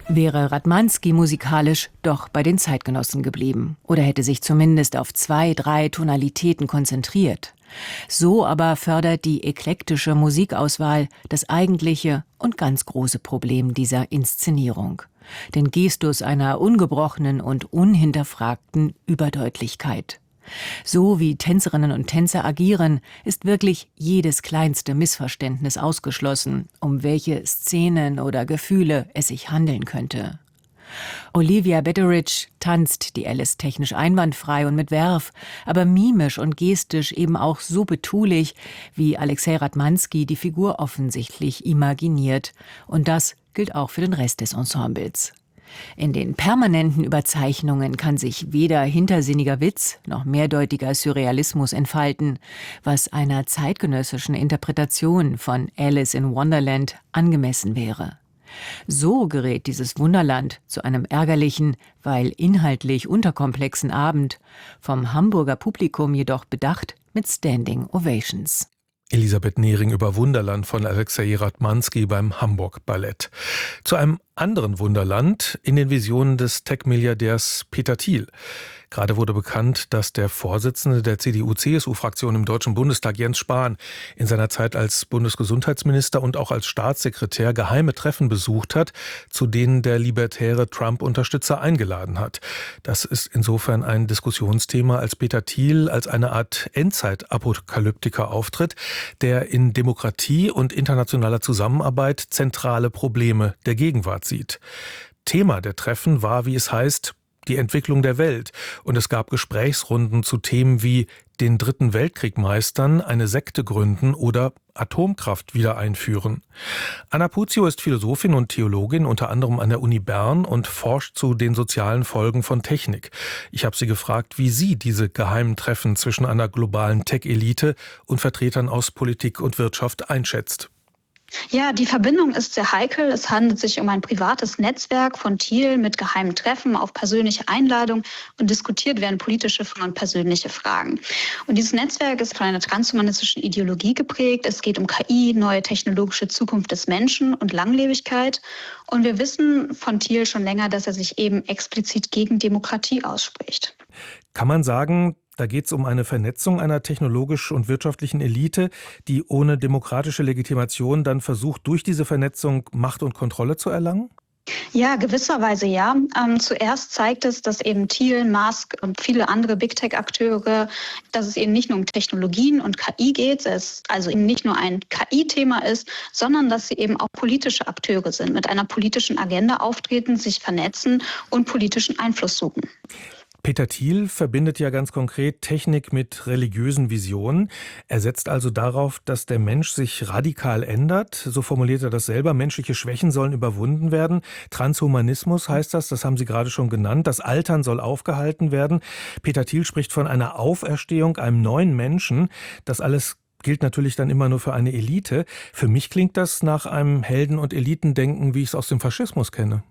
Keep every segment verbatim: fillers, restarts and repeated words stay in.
Wäre Radmanski musikalisch doch bei den Zeitgenossen geblieben oder hätte sich zumindest auf zwei, drei Tonalitäten konzentriert. So aber fördert die eklektische Musikauswahl das eigentliche und ganz große Problem dieser Inszenierung. Den Gestus einer ungebrochenen und unhinterfragten Überdeutlichkeit. So wie Tänzerinnen und Tänzer agieren, ist wirklich jedes kleinste Missverständnis ausgeschlossen, um welche Szenen oder Gefühle es sich handeln könnte. Olivia Betteridge tanzt die Alice technisch einwandfrei und mit Werf, aber mimisch und gestisch eben auch so betulich, wie Alexei Radmanski die Figur offensichtlich imaginiert. Und das gilt auch für den Rest des Ensembles. In den permanenten Überzeichnungen kann sich weder hintersinniger Witz noch mehrdeutiger Surrealismus entfalten, was einer zeitgenössischen Interpretation von Alice in Wonderland angemessen wäre. So gerät dieses Wunderland zu einem ärgerlichen, weil inhaltlich unterkomplexen Abend, vom Hamburger Publikum jedoch bedacht mit Standing Ovations. Elisabeth Nehring über Wunderland von Alexei Radmanski beim Hamburg Ballett. Zu einem anderen Wunderland in den Visionen des Tech-Milliardärs Peter Thiel. Gerade wurde bekannt, dass der Vorsitzende der C D U-C S U-Fraktion im Deutschen Bundestag, Jens Spahn, in seiner Zeit als Bundesgesundheitsminister und auch als Staatssekretär geheime Treffen besucht hat, zu denen der libertäre Trump-Unterstützer eingeladen hat. Das ist insofern ein Diskussionsthema, als Peter Thiel als eine Art Endzeit-Apokalyptiker auftritt, der in Demokratie und internationaler Zusammenarbeit zentrale Probleme der Gegenwart sieht. Thema der Treffen war, wie es heißt, die Entwicklung der Welt. Und es gab Gesprächsrunden zu Themen wie den Dritten Weltkrieg meistern, eine Sekte gründen oder Atomkraft wieder einführen. Anna Puzio ist Philosophin und Theologin, unter anderem an der Uni Bern, und forscht zu den sozialen Folgen von Technik. Ich habe sie gefragt, wie sie diese geheimen Treffen zwischen einer globalen Tech-Elite und Vertretern aus Politik und Wirtschaft einschätzt. Ja, die Verbindung ist sehr heikel. Es handelt sich um ein privates Netzwerk von Thiel mit geheimen Treffen auf persönliche Einladung und diskutiert werden politische und persönliche Fragen. Und dieses Netzwerk ist von einer transhumanistischen Ideologie geprägt. Es geht um K I, neue technologische Zukunft des Menschen und Langlebigkeit. Und wir wissen von Thiel schon länger, dass er sich eben explizit gegen Demokratie ausspricht. Kann man sagen, da geht es um eine Vernetzung einer technologisch und wirtschaftlichen Elite, die ohne demokratische Legitimation dann versucht, durch diese Vernetzung Macht und Kontrolle zu erlangen? Ja, gewisserweise ja. Ähm, zuerst zeigt es, dass eben Thiel, Musk und viele andere Big-Tech-Akteure, dass es eben nicht nur um Technologien und K I geht, es also eben nicht nur ein K I-Thema ist, sondern dass sie eben auch politische Akteure sind, mit einer politischen Agenda auftreten, sich vernetzen und politischen Einfluss suchen. Peter Thiel verbindet ja ganz konkret Technik mit religiösen Visionen. Er setzt also darauf, dass der Mensch sich radikal ändert. So formuliert er das selber. Menschliche Schwächen sollen überwunden werden. Transhumanismus heißt das, das haben Sie gerade schon genannt. Das Altern soll aufgehalten werden. Peter Thiel spricht von einer Auferstehung, einem neuen Menschen. Das alles gilt natürlich dann immer nur für eine Elite. Für mich klingt das nach einem Helden- und Elitendenken, wie ich es aus dem Faschismus kenne.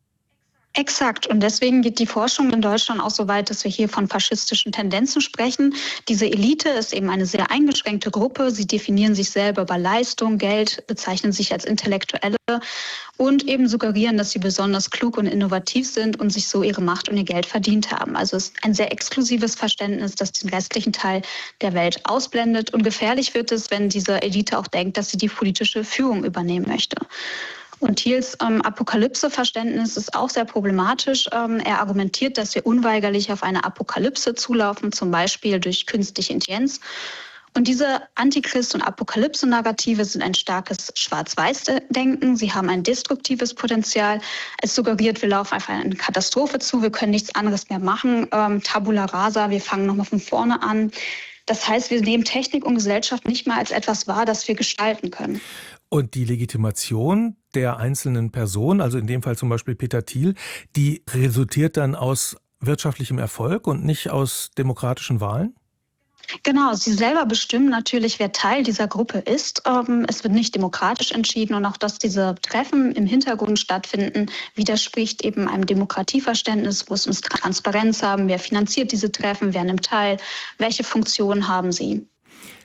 Exakt. Und deswegen geht die Forschung in Deutschland auch so weit, dass wir hier von faschistischen Tendenzen sprechen. Diese Elite ist eben eine sehr eingeschränkte Gruppe. Sie definieren sich selber über Leistung, Geld, bezeichnen sich als Intellektuelle und eben suggerieren, dass sie besonders klug und innovativ sind und sich so ihre Macht und ihr Geld verdient haben. Also es ist ein sehr exklusives Verständnis, das den restlichen Teil der Welt ausblendet. Und gefährlich wird es, wenn diese Elite auch denkt, dass sie die politische Führung übernehmen möchte. Und Thiels ähm, Apokalypse-Verständnis ist auch sehr problematisch. Ähm, er argumentiert, dass wir unweigerlich auf eine Apokalypse zulaufen, zum Beispiel durch künstliche Intelligenz. Und diese Antichrist- und Apokalypse-Narrative sind ein starkes Schwarz-Weiß-Denken. Sie haben ein destruktives Potenzial. Es suggeriert, wir laufen auf eine Katastrophe zu, wir können nichts anderes mehr machen. Ähm, Tabula rasa, wir fangen nochmal von vorne an. Das heißt, wir nehmen Technik und Gesellschaft nicht mal als etwas wahr, das wir gestalten können. Und die Legitimation der einzelnen Person, also in dem Fall zum Beispiel Peter Thiel, die resultiert dann aus wirtschaftlichem Erfolg und nicht aus demokratischen Wahlen? Genau, sie selber bestimmen natürlich, wer Teil dieser Gruppe ist. Es wird nicht demokratisch entschieden und auch, dass diese Treffen im Hintergrund stattfinden, widerspricht eben einem Demokratieverständnis, wo es uns Transparenz haben, wer finanziert diese Treffen, wer nimmt teil, welche Funktionen haben sie.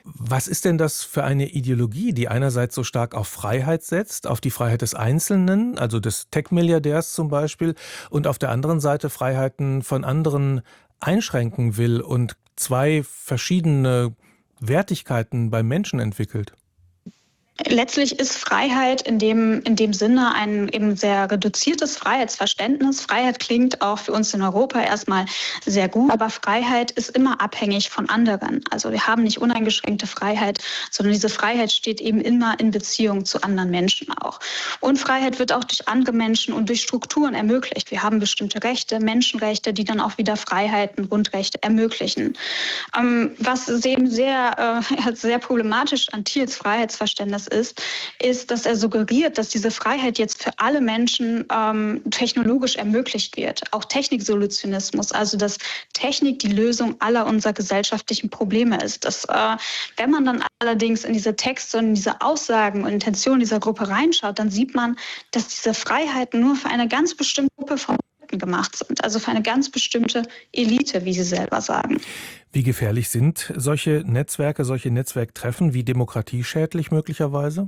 Was ist denn das für eine Ideologie, die einerseits so stark auf Freiheit setzt, auf die Freiheit des Einzelnen, also des Tech-Milliardärs zum Beispiel, und auf der anderen Seite Freiheiten von anderen einschränken will und zwei verschiedene Wertigkeiten beim Menschen entwickelt? Letztlich ist Freiheit in dem, in dem Sinne ein eben sehr reduziertes Freiheitsverständnis. Freiheit klingt auch für uns in Europa erstmal sehr gut, aber Freiheit ist immer abhängig von anderen. Also wir haben nicht uneingeschränkte Freiheit, sondern diese Freiheit steht eben immer in Beziehung zu anderen Menschen auch. Und Freiheit wird auch durch andere Menschen und durch Strukturen ermöglicht. Wir haben bestimmte Rechte, Menschenrechte, die dann auch wieder Freiheiten, Grundrechte ermöglichen. Ähm, was eben sehr, äh, sehr problematisch an Thiels Freiheitsverständnis ist, ist, dass er suggeriert, dass diese Freiheit jetzt für alle Menschen ähm, technologisch ermöglicht wird. Auch Techniksolutionismus, also dass Technik die Lösung aller unserer gesellschaftlichen Probleme ist. Dass, äh, wenn man dann allerdings in diese Texte und in diese Aussagen und Intentionen dieser Gruppe reinschaut, dann sieht man, dass diese Freiheiten nur für eine ganz bestimmte Gruppe von Leuten gemacht sind, also für eine ganz bestimmte Elite, wie sie selber sagen. Wie gefährlich sind solche Netzwerke, solche Netzwerktreffen, wie demokratieschädlich möglicherweise?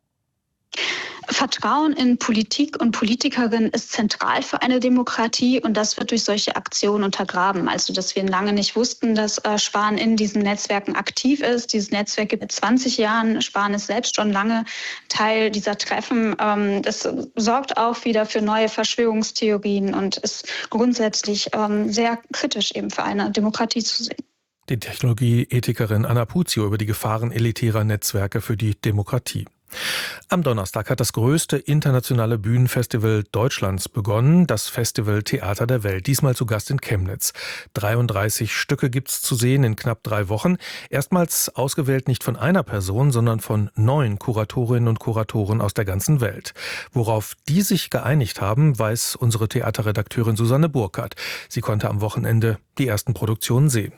Vertrauen in Politik und Politikerinnen ist zentral für eine Demokratie und das wird durch solche Aktionen untergraben. Also, dass wir lange nicht wussten, dass äh, Spahn in diesen Netzwerken aktiv ist. Dieses Netzwerk gibt es zwanzig Jahren. Spahn ist selbst schon lange Teil dieser Treffen. Ähm, das sorgt auch wieder für neue Verschwörungstheorien und ist grundsätzlich ähm, sehr kritisch eben für eine Demokratie zu sehen. Die Technologieethikerin Anna Puzio über die Gefahren elitärer Netzwerke für die Demokratie. Am Donnerstag hat das größte internationale Bühnenfestival Deutschlands begonnen, das Festival Theater der Welt, diesmal zu Gast in Chemnitz. dreiunddreißig Stücke gibt's zu sehen in knapp drei Wochen. Erstmals ausgewählt nicht von einer Person, sondern von neun Kuratorinnen und Kuratoren aus der ganzen Welt. Worauf die sich geeinigt haben, weiß unsere Theaterredakteurin Susanne Burkhardt. Sie konnte am Wochenende die ersten Produktionen sehen.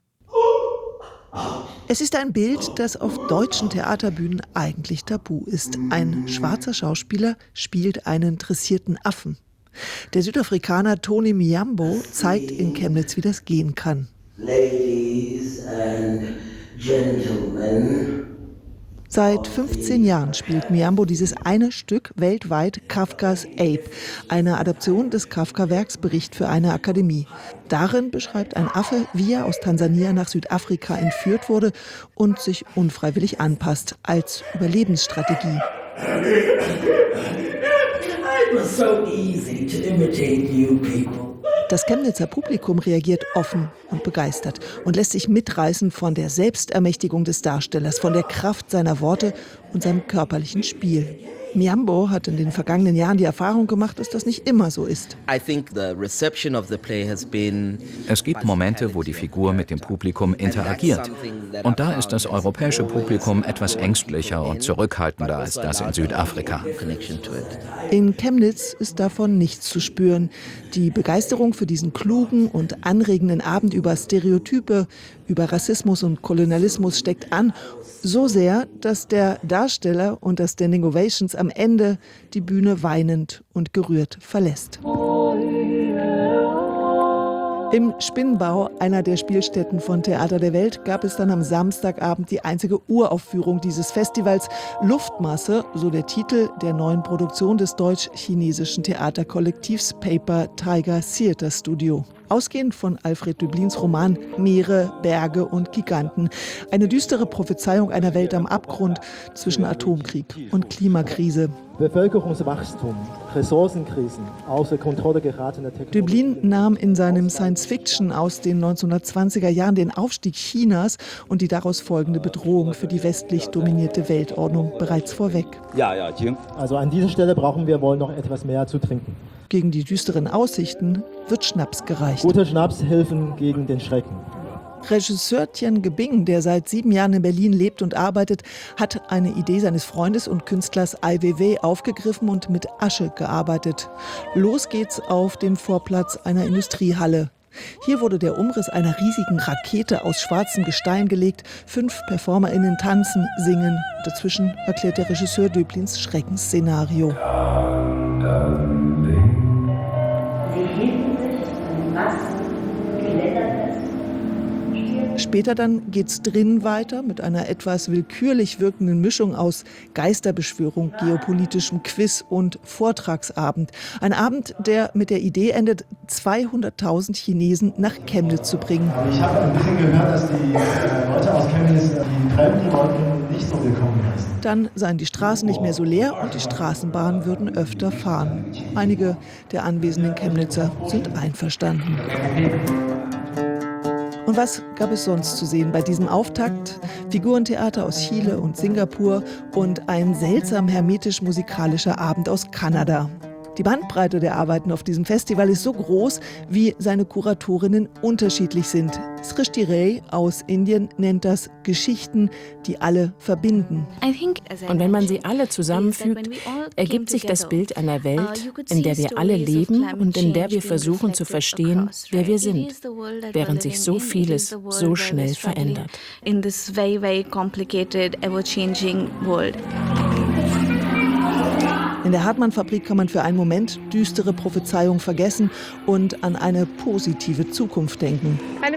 Es ist ein Bild, das auf deutschen Theaterbühnen eigentlich tabu ist. Ein schwarzer Schauspieler spielt einen dressierten Affen. Der Südafrikaner Tony Miyambo zeigt in Chemnitz, wie das gehen kann. Ladies and Gentlemen. Seit fünfzehn Jahren spielt Miyambo dieses eine Stück weltweit, Kafkas Ape, eine Adaption des Kafka-Werks Bericht für eine Akademie. Darin beschreibt ein Affe, wie er aus Tansania nach Südafrika entführt wurde und sich unfreiwillig anpasst, als Überlebensstrategie. Das Chemnitzer Publikum reagiert offen und begeistert und lässt sich mitreißen von der Selbstermächtigung des Darstellers, von der Kraft seiner Worte und seinem körperlichen Spiel. Miyambo hat in den vergangenen Jahren die Erfahrung gemacht, dass das nicht immer so ist. Es gibt Momente, wo die Figur mit dem Publikum interagiert. Und da ist das europäische Publikum etwas ängstlicher und zurückhaltender als das in Südafrika. In Chemnitz ist davon nichts zu spüren. Die Begeisterung für diesen klugen und anregenden Abend über Stereotype, über Rassismus und Kolonialismus steckt an. So sehr, dass der Darsteller unter Standing Ovations am Ende die Bühne weinend und gerührt verlässt. Im Spinnenbau, einer der Spielstätten von Theater der Welt, gab es dann am Samstagabend die einzige Uraufführung dieses Festivals. Luftmasse, so der Titel der neuen Produktion des deutsch-chinesischen Theaterkollektivs Paper Tiger Theater Studio. Ausgehend von Alfred Döblins Roman Meere, Berge und Giganten. Eine düstere Prophezeiung einer Welt am Abgrund zwischen Atomkrieg und Klimakrise. Bevölkerungswachstum, Ressourcenkrisen, außer Kontrolle geratene Technologie. Döblin nahm in seinem Science-Fiction aus den neunzehnhundertzwanziger Jahren den Aufstieg Chinas und die daraus folgende Bedrohung für die westlich dominierte Weltordnung bereits vorweg. Ja, ja, also an dieser Stelle brauchen wir wohl noch etwas mehr zu trinken. Gegen die düsteren Aussichten wird Schnaps gereicht. Gute Schnapshilfen gegen den Schrecken. Regisseur Tian Gebing, der seit sieben Jahren in Berlin lebt und arbeitet, hat eine Idee seines Freundes und Künstlers Ai Weiwei aufgegriffen und mit Asche gearbeitet. Los geht's auf dem Vorplatz einer Industriehalle. Hier wurde der Umriss einer riesigen Rakete aus schwarzem Gestein gelegt. Fünf PerformerInnen tanzen, singen. Dazwischen erklärt der Regisseur Döblins Schreckensszenario. Später dann geht's drin weiter mit einer etwas willkürlich wirkenden Mischung aus Geisterbeschwörung, geopolitischem Quiz und Vortragsabend. Ein Abend, der mit der Idee endet, zweihunderttausend Chinesen nach Chemnitz zu bringen. Ich habe ein bisschen gehört, dass die äh, Leute aus Chemnitz die fremden Leute nicht so willkommen heißen. Dann seien die Straßen nicht mehr so leer und die Straßenbahnen würden öfter fahren. Einige der anwesenden Chemnitzer sind einverstanden. Und was gab es sonst zu sehen bei diesem Auftakt? Figurentheater aus Chile und Singapur und ein seltsam hermetisch-musikalischer Abend aus Kanada. Die Bandbreite der Arbeiten auf diesem Festival ist so groß, wie seine Kuratorinnen unterschiedlich sind. Srishti Ray aus Indien nennt das Geschichten, die alle verbinden. Und wenn man sie alle zusammenfügt, ergibt sich das Bild einer Welt, in der wir alle leben und in der wir versuchen zu verstehen, wer wir sind, während sich so vieles so schnell verändert. In this very, very complicated, ever-changing world. In der Hartmann-Fabrik kann man für einen Moment düstere Prophezeiung vergessen und an eine positive Zukunft denken.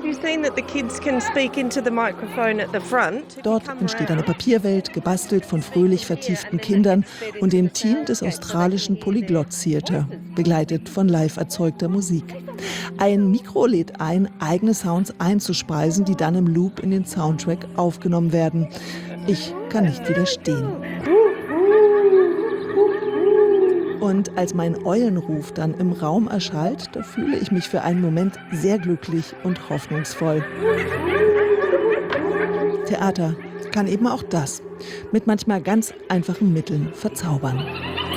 Dort entsteht eine Papierwelt, gebastelt von fröhlich vertieften Kindern und dem Team des australischen Polyglot Theatre, begleitet von live erzeugter Musik. Ein Mikro lädt ein, eigene Sounds einzuspeisen, die dann im Loop in den Soundtrack aufgenommen werden. Ich kann nicht widerstehen. Und als mein Eulenruf dann im Raum erschallt, da fühle ich mich für einen Moment sehr glücklich und hoffnungsvoll. Theater kann eben auch das, mit manchmal ganz einfachen Mitteln verzaubern.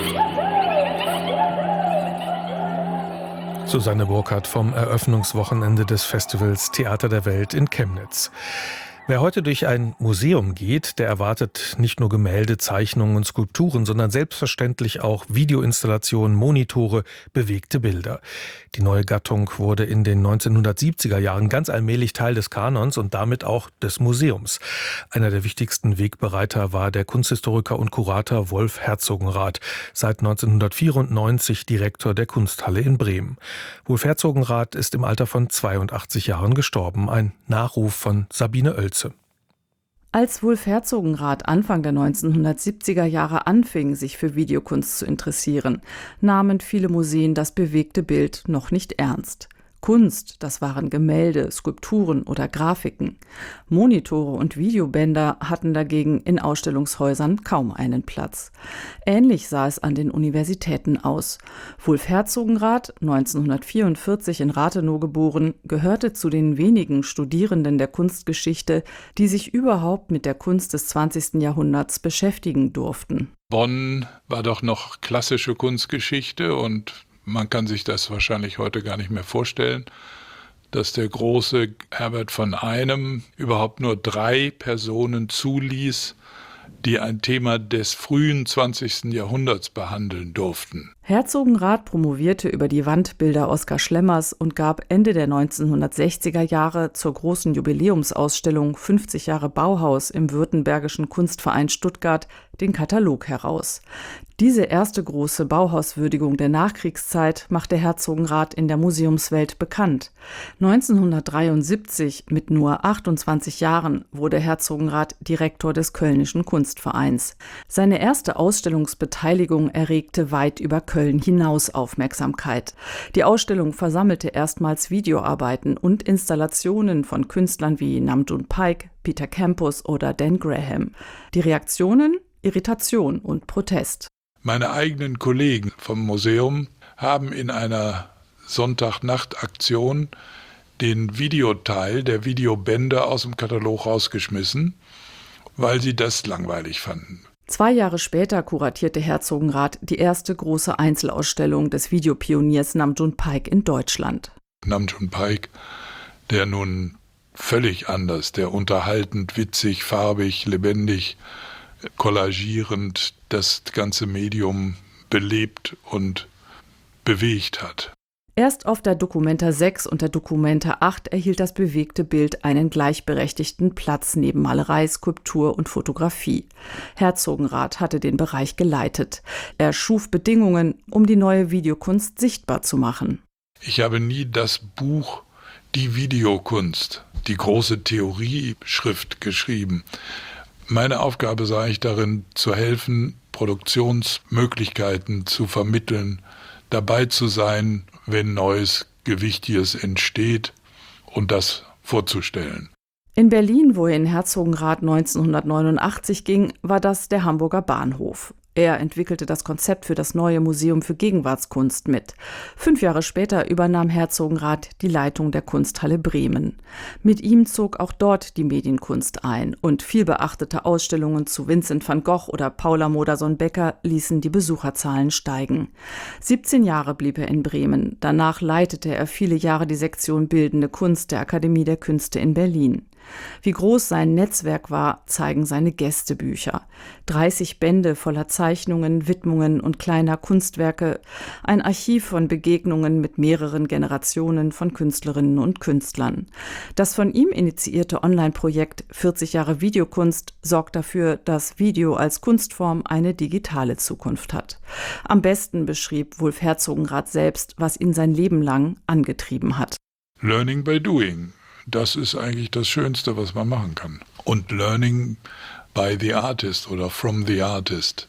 Susanne Burkhardt vom Eröffnungswochenende des Festivals Theater der Welt in Chemnitz. Wer heute durch ein Museum geht, der erwartet nicht nur Gemälde, Zeichnungen und Skulpturen, sondern selbstverständlich auch Videoinstallationen, Monitore, bewegte Bilder. Die neue Gattung wurde in den neunzehnhundertsiebziger Jahren ganz allmählich Teil des Kanons und damit auch des Museums. Einer der wichtigsten Wegbereiter war der Kunsthistoriker und Kurator Wolf Herzogenrath, seit neunzehnhundertvierundneunzig Direktor der Kunsthalle in Bremen. Wolf Herzogenrath ist im Alter von zweiundachtzig Jahren gestorben, ein Nachruf von Sabine Oelze. Als Wolf Herzogenrath Anfang der neunzehnhundertsiebziger Jahre anfing, sich für Videokunst zu interessieren, nahmen viele Museen das bewegte Bild noch nicht ernst. Kunst, das waren Gemälde, Skulpturen oder Grafiken. Monitore und Videobänder hatten dagegen in Ausstellungshäusern kaum einen Platz. Ähnlich sah es an den Universitäten aus. Wolf Herzogenrath, neunzehnhundertvierundvierzig in Rathenow geboren, gehörte zu den wenigen Studierenden der Kunstgeschichte, die sich überhaupt mit der Kunst des zwanzigsten Jahrhunderts beschäftigen durften. Bonn war doch noch klassische Kunstgeschichte und man kann sich das wahrscheinlich heute gar nicht mehr vorstellen, dass der große Herbert von Einem überhaupt nur drei Personen zuließ, die ein Thema des frühen zwanzigsten Jahrhunderts behandeln durften. Herzogenrath promovierte über die Wandbilder Oskar Schlemmers und gab Ende der neunzehnhundertsechziger Jahre zur großen Jubiläumsausstellung fünfzig Jahre Bauhaus im Württembergischen Kunstverein Stuttgart den Katalog heraus. Diese erste große Bauhauswürdigung der Nachkriegszeit machte Herzogenrath in der Museumswelt bekannt. neunzehnhundertdreiundsiebzig, mit nur achtundzwanzig Jahren, wurde Herzogenrath Direktor des Kölnischen Kunstvereins. Seine erste Ausstellungsbeteiligung erregte weit über Köln hinaus Aufmerksamkeit. Die Ausstellung versammelte erstmals Videoarbeiten und Installationen von Künstlern wie Nam June Paik, Peter Campus oder Dan Graham. Die Reaktionen? Irritation und Protest. Meine eigenen Kollegen vom Museum haben in einer Sonntagnacht-Aktion den Videoteil der Videobänder aus dem Katalog rausgeschmissen, weil sie das langweilig fanden. Zwei Jahre später kuratierte Herzogenrath die erste große Einzelausstellung des Videopioniers Nam June Paik in Deutschland. Nam June Paik, der nun völlig anders, der unterhaltend, witzig, farbig, lebendig, kollagierend das ganze Medium belebt und bewegt hat. Erst auf der Documenta sechs und der Documenta acht erhielt das bewegte Bild einen gleichberechtigten Platz neben Malerei, Skulptur und Fotografie. Herzogenrath hatte den Bereich geleitet. Er schuf Bedingungen, um die neue Videokunst sichtbar zu machen. Ich habe nie das Buch die Videokunst, die große Theorieschrift geschrieben. Meine Aufgabe sah ich darin, zu helfen, Produktionsmöglichkeiten zu vermitteln, dabei zu sein, wenn Neues, Gewichtiges entsteht und das vorzustellen. In Berlin, wo er in Herzogenrath neunzehnhundertneunundachtzig ging, war das der Hamburger Bahnhof. Er entwickelte das Konzept für das neue Museum für Gegenwartskunst mit. Fünf Jahre später übernahm Herzogenrath die Leitung der Kunsthalle Bremen. Mit ihm zog auch dort die Medienkunst ein und vielbeachtete Ausstellungen zu Vincent van Gogh oder Paula Modersohn-Becker ließen die Besucherzahlen steigen. siebzehn Jahre blieb er in Bremen. Danach leitete er viele Jahre die Sektion Bildende Kunst der Akademie der Künste in Berlin. Wie groß sein Netzwerk war, zeigen seine Gästebücher. dreißig Bände voller Zeichnungen, Widmungen und kleiner Kunstwerke, ein Archiv von Begegnungen mit mehreren Generationen von Künstlerinnen und Künstlern. Das von ihm initiierte Online-Projekt vierzig Jahre Videokunst sorgt dafür, dass Video als Kunstform eine digitale Zukunft hat. Am besten beschrieb Wulf Herzogenrath selbst, was ihn sein Leben lang angetrieben hat. Learning by doing. Das ist eigentlich das Schönste, was man machen kann. Und learning by the artist oder from the artist,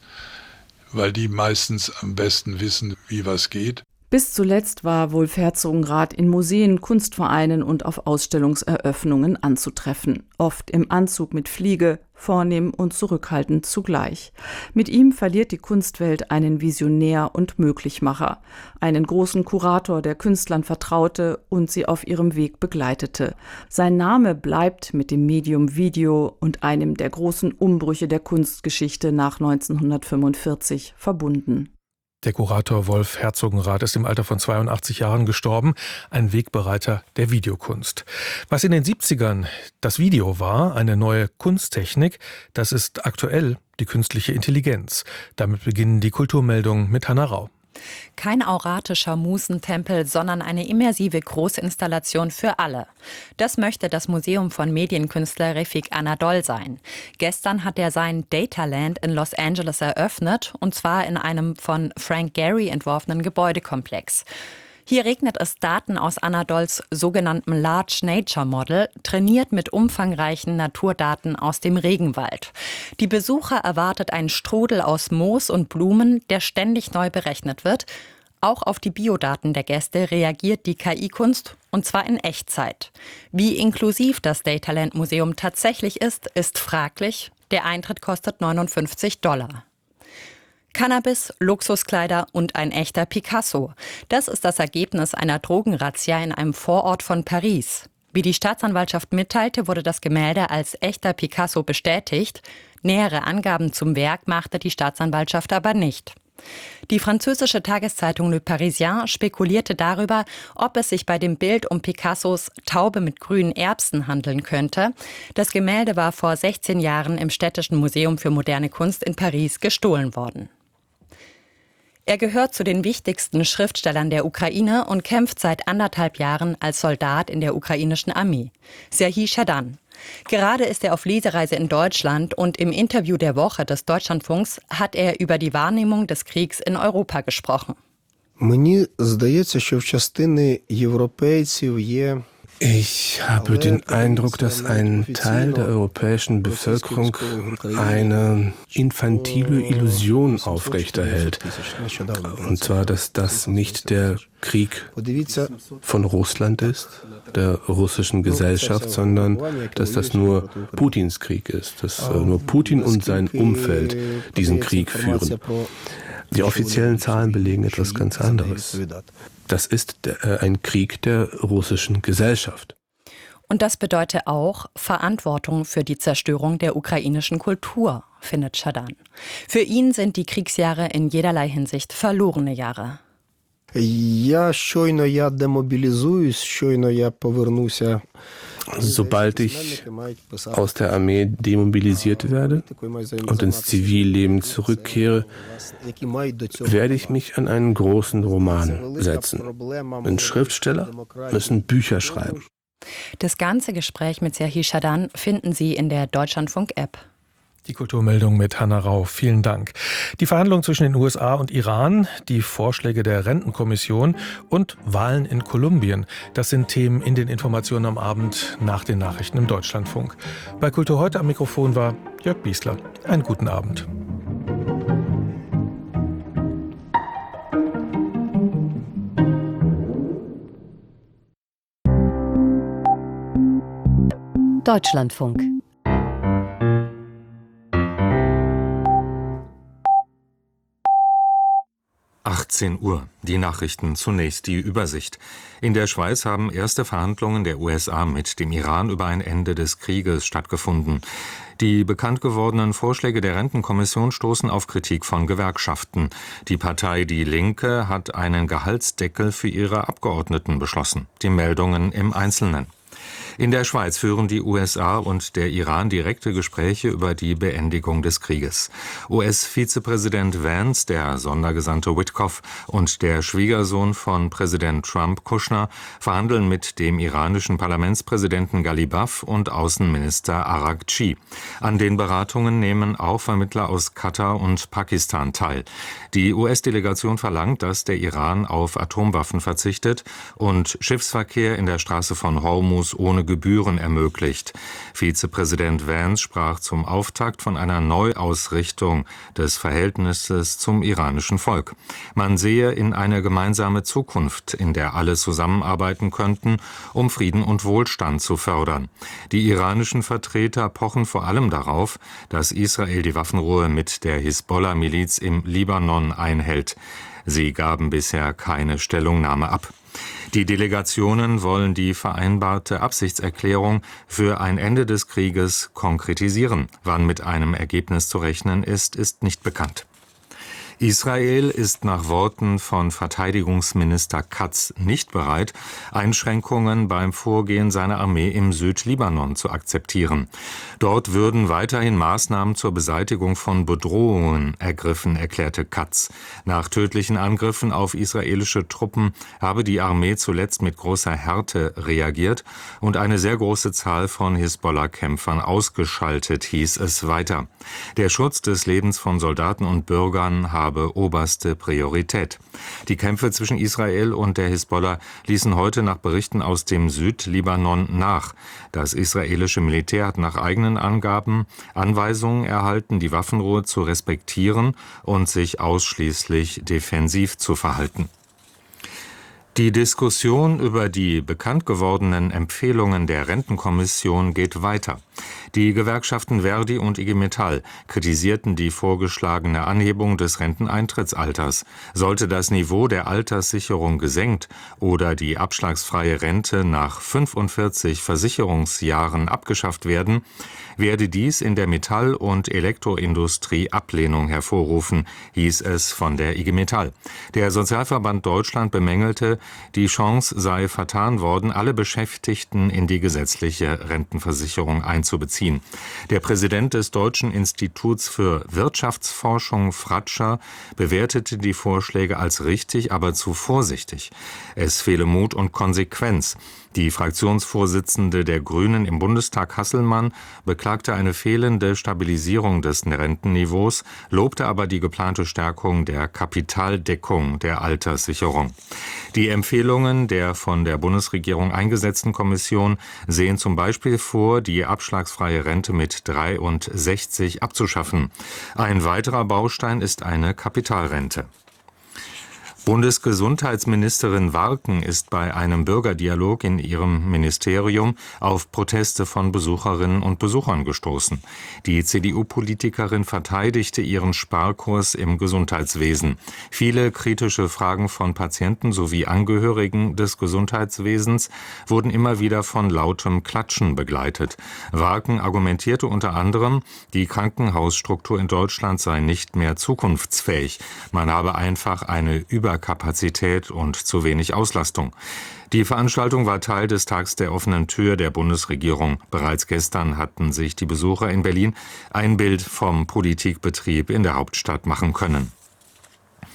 weil die meistens am besten wissen, wie was geht. Bis zuletzt war Wulf Herzogenrath in Museen, Kunstvereinen und auf Ausstellungseröffnungen anzutreffen. Oft im Anzug mit Fliege, vornehm und zurückhaltend zugleich. Mit ihm verliert die Kunstwelt einen Visionär und Möglichmacher, einen großen Kurator, der Künstlern vertraute und sie auf ihrem Weg begleitete. Sein Name bleibt mit dem Medium Video und einem der großen Umbrüche der Kunstgeschichte nach neunzehnhundertfünfundvierzig verbunden. Der Kurator Wulf Herzogenrath ist im Alter von zweiundachtzig Jahren gestorben, ein Wegbereiter der Videokunst. Was in den siebzigern das Video war, eine neue Kunsttechnik, das ist aktuell die künstliche Intelligenz. Damit beginnen die Kulturmeldungen mit Hannah Rau. Kein auratischer Musentempel, sondern eine immersive Großinstallation für alle. Das möchte das Museum von Medienkünstler Refik Anadol sein. Gestern hat er sein Dataland in Los Angeles eröffnet, und zwar in einem von Frank Gehry entworfenen Gebäudekomplex. Hier regnet es Daten aus Anadols sogenanntem Large Nature Model, trainiert mit umfangreichen Naturdaten aus dem Regenwald. Die Besucher erwartet ein Strudel aus Moos und Blumen, der ständig neu berechnet wird. Auch auf die Biodaten der Gäste reagiert die K I-Kunst, und zwar in Echtzeit. Wie inklusiv das Dataland Museum tatsächlich ist, ist fraglich. Der Eintritt kostet neunundfünfzig Dollar. Cannabis, Luxuskleider und ein echter Picasso. Das ist das Ergebnis einer Drogenrazzia in einem Vorort von Paris. Wie die Staatsanwaltschaft mitteilte, wurde das Gemälde als echter Picasso bestätigt. Nähere Angaben zum Werk machte die Staatsanwaltschaft aber nicht. Die französische Tageszeitung Le Parisien spekulierte darüber, ob es sich bei dem Bild um Picassos Taube mit grünen Erbsen handeln könnte. Das Gemälde war vor sechzehn Jahren im Städtischen Museum für moderne Kunst in Paris gestohlen worden. Er gehört zu den wichtigsten Schriftstellern der Ukraine und kämpft seit anderthalb Jahren als Soldat in der ukrainischen Armee. Serhij Schadan. Gerade ist er auf Lesereise in Deutschland und im Interview der Woche des Deutschlandfunks hat er über die Wahrnehmung des Kriegs in Europa gesprochen. Ich habe den Eindruck, dass ein Teil der europäischen Bevölkerung eine infantile Illusion aufrechterhält. Und zwar, dass das nicht der Krieg von Russland ist, der russischen Gesellschaft, sondern dass das nur Putins Krieg ist, dass nur Putin und sein Umfeld diesen Krieg führen. Die offiziellen Zahlen belegen etwas ganz anderes. Das ist ein Krieg der russischen Gesellschaft. Und das bedeutet auch Verantwortung für die Zerstörung der ukrainischen Kultur, findet Schadan. Für ihn sind die Kriegsjahre in jederlei Hinsicht verlorene Jahre. Sobald ich aus der Armee demobilisiert werde und ins Zivilleben zurückkehre, werde ich mich an einen großen Roman setzen. Denn Schriftsteller müssen Bücher schreiben. Das ganze Gespräch mit Serhij Schadan finden Sie in der Deutschlandfunk-App. Die Kulturmeldung mit Hanna Rau. Vielen Dank. Die Verhandlungen zwischen den U S A und Iran, die Vorschläge der Rentenkommission und Wahlen in Kolumbien. Das sind Themen in den Informationen am Abend nach den Nachrichten im Deutschlandfunk. Bei Kultur heute am Mikrofon war Jörg Biesler. Einen guten Abend. Deutschlandfunk. achtzehn Uhr. Die Nachrichten, zunächst die Übersicht. In der Schweiz haben erste Verhandlungen der U S A mit dem Iran über ein Ende des Krieges stattgefunden. Die bekannt gewordenen Vorschläge der Rentenkommission stoßen auf Kritik von Gewerkschaften. Die Partei Die Linke hat einen Gehaltsdeckel für ihre Abgeordneten beschlossen. Die Meldungen im Einzelnen. In der Schweiz führen die U S A und der Iran direkte Gespräche über die Beendigung des Krieges. U S-Vizepräsident Vance, der Sondergesandte Witkoff und der Schwiegersohn von Präsident Trump, Kushner, verhandeln mit dem iranischen Parlamentspräsidenten Ghalibaf und Außenminister Araghchi. An den Beratungen nehmen auch Vermittler aus Katar und Pakistan teil. Die U S-Delegation verlangt, dass der Iran auf Atomwaffen verzichtet und Schiffsverkehr in der Straße von Hormuz ohne Gebühren ermöglicht. Vizepräsident Vance sprach zum Auftakt von einer Neuausrichtung des Verhältnisses zum iranischen Volk. Man sehe in eine gemeinsame Zukunft, in der alle zusammenarbeiten könnten, um Frieden und Wohlstand zu fördern. Die iranischen Vertreter pochen vor allem darauf, dass Israel die Waffenruhe mit der Hisbollah-Miliz im Libanon einhält. Sie gaben bisher keine Stellungnahme ab. Die Delegationen wollen die vereinbarte Absichtserklärung für ein Ende des Krieges konkretisieren. Wann mit einem Ergebnis zu rechnen ist, ist nicht bekannt. Israel ist nach Worten von Verteidigungsminister Katz nicht bereit, Einschränkungen beim Vorgehen seiner Armee im Südlibanon zu akzeptieren. Dort würden weiterhin Maßnahmen zur Beseitigung von Bedrohungen ergriffen, erklärte Katz. Nach tödlichen Angriffen auf israelische Truppen habe die Armee zuletzt mit großer Härte reagiert und eine sehr große Zahl von Hisbollah-Kämpfern ausgeschaltet, hieß es weiter. Der Schutz des Lebens von Soldaten und Bürgern habe oberste Priorität. Die Kämpfe zwischen Israel und der Hisbollah ließen heute nach Berichten aus dem Südlibanon nach. Das israelische Militär hat nach eigenen Angaben Anweisungen erhalten, die Waffenruhe zu respektieren und sich ausschließlich defensiv zu verhalten. Die Diskussion über die bekannt gewordenen Empfehlungen der Rentenkommission geht weiter. Die Gewerkschaften Verdi und I G Metall kritisierten die vorgeschlagene Anhebung des Renteneintrittsalters. Sollte das Niveau der Alterssicherung gesenkt oder die abschlagsfreie Rente nach fünfundvierzig Versicherungsjahren abgeschafft werden, werde dies in der Metall- und Elektroindustrie Ablehnung hervorrufen, hieß es von der I G Metall. Der Sozialverband Deutschland bemängelte, die Chance sei vertan worden, alle Beschäftigten in die gesetzliche Rentenversicherung einzubeziehen. Der Präsident des Deutschen Instituts für Wirtschaftsforschung, Fratscher, bewertete die Vorschläge als richtig, aber zu vorsichtig. Es fehle Mut und Konsequenz. Die Fraktionsvorsitzende der Grünen im Bundestag, Hasselmann, beklagte eine fehlende Stabilisierung des Rentenniveaus, lobte aber die geplante Stärkung der Kapitaldeckung der Alterssicherung. Die Empfehlungen der von der Bundesregierung eingesetzten Kommission sehen zum Beispiel vor, die abschlagsfreie Rente mit dreiundsechzig abzuschaffen. Ein weiterer Baustein ist eine Kapitalrente. Bundesgesundheitsministerin Warken ist bei einem Bürgerdialog in ihrem Ministerium auf Proteste von Besucherinnen und Besuchern gestoßen. Die C D U-Politikerin verteidigte ihren Sparkurs im Gesundheitswesen. Viele kritische Fragen von Patienten sowie Angehörigen des Gesundheitswesens wurden immer wieder von lautem Klatschen begleitet. Warken argumentierte unter anderem, die Krankenhausstruktur in Deutschland sei nicht mehr zukunftsfähig. Man habe einfach eine Über Kapazität und zu wenig Auslastung. Die Veranstaltung war Teil des Tags der offenen Tür der Bundesregierung. Bereits gestern hatten sich die Besucher in Berlin ein Bild vom Politikbetrieb in der Hauptstadt machen können.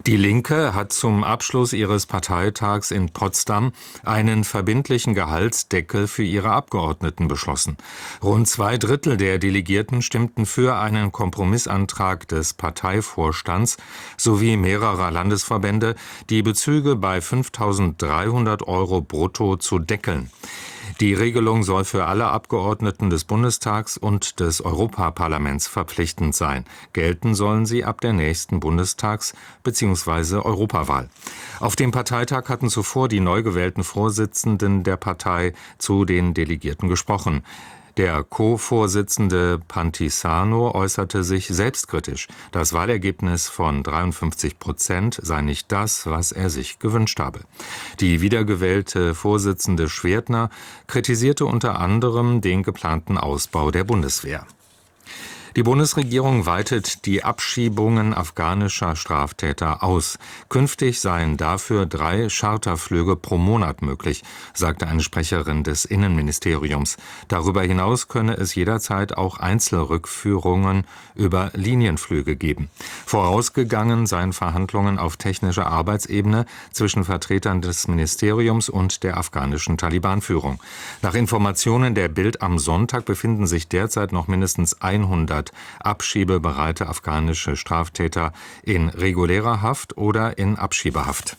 Die Linke hat zum Abschluss ihres Parteitags in Potsdam einen verbindlichen Gehaltsdeckel für ihre Abgeordneten beschlossen. Rund zwei Drittel der Delegierten stimmten für einen Kompromissantrag des Parteivorstands sowie mehrerer Landesverbände, die Bezüge bei fünftausenddreihundert Euro brutto zu deckeln. Die Regelung soll für alle Abgeordneten des Bundestags und des Europaparlaments verpflichtend sein. Gelten sollen sie ab der nächsten Bundestags- bzw. Europawahl. Auf dem Parteitag hatten zuvor die neu gewählten Vorsitzenden der Partei zu den Delegierten gesprochen. Der Co-Vorsitzende Pantisano äußerte sich selbstkritisch. Das Wahlergebnis von dreiundfünfzig Prozent sei nicht das, was er sich gewünscht habe. Die wiedergewählte Vorsitzende Schwertner kritisierte unter anderem den geplanten Ausbau der Bundeswehr. Die Bundesregierung weitet die Abschiebungen afghanischer Straftäter aus. Künftig seien dafür drei Charterflüge pro Monat möglich, sagte eine Sprecherin des Innenministeriums. Darüber hinaus könne es jederzeit auch Einzelrückführungen über Linienflüge geben. Vorausgegangen seien Verhandlungen auf technischer Arbeitsebene zwischen Vertretern des Ministeriums und der afghanischen Taliban-Führung. Nach Informationen der Bild am Sonntag befinden sich derzeit noch mindestens hundert abschiebebereite afghanische Straftäter in regulärer Haft oder in Abschiebehaft.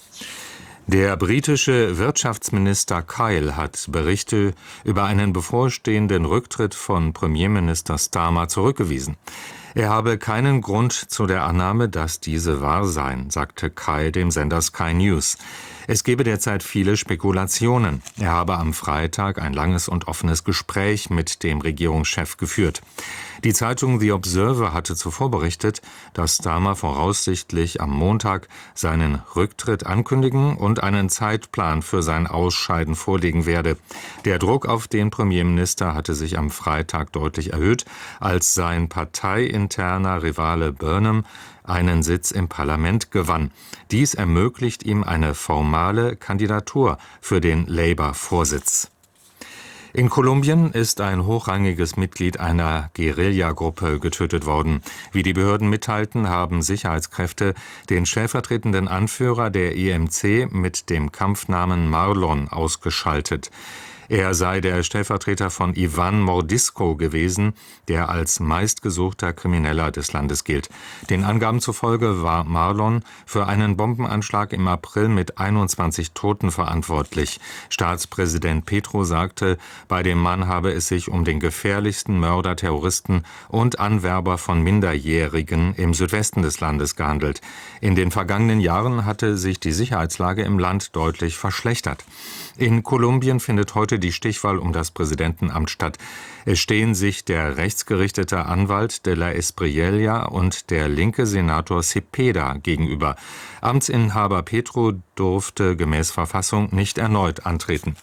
Der britische Wirtschaftsminister Kyle hat Berichte über einen bevorstehenden Rücktritt von Premierminister Starmer zurückgewiesen. Er habe keinen Grund zu der Annahme, dass diese wahr seien, sagte Kyle dem Sender Sky News. Es gebe derzeit viele Spekulationen. Er habe am Freitag ein langes und offenes Gespräch mit dem Regierungschef geführt. Die Zeitung The Observer hatte zuvor berichtet, dass Starmer voraussichtlich am Montag seinen Rücktritt ankündigen und einen Zeitplan für sein Ausscheiden vorlegen werde. Der Druck auf den Premierminister hatte sich am Freitag deutlich erhöht, als sein parteiinterner Rivale Burnham einen Sitz im Parlament gewann. Dies ermöglicht ihm eine formale Kandidatur für den Labour-Vorsitz. In Kolumbien ist ein hochrangiges Mitglied einer Guerillagruppe getötet worden. Wie die Behörden mitteilten, haben Sicherheitskräfte den stellvertretenden Anführer der E M C mit dem Kampfnamen Marlon ausgeschaltet. Er sei der Stellvertreter von Ivan Mordisco gewesen, der als meistgesuchter Krimineller des Landes gilt. Den Angaben zufolge war Marlon für einen Bombenanschlag im April mit einundzwanzig Toten verantwortlich. Staatspräsident Petro sagte, bei dem Mann habe es sich um den gefährlichsten Mörder, Terroristen und Anwerber von Minderjährigen im Südwesten des Landes gehandelt. In den vergangenen Jahren hatte sich die Sicherheitslage im Land deutlich verschlechtert. In Kolumbien findet heute die Stichwahl um das Präsidentenamt statt. Es stehen sich der rechtsgerichtete Anwalt de la Espriella und der linke Senator Cepeda gegenüber. Amtsinhaber Petro durfte gemäß Verfassung nicht erneut antreten.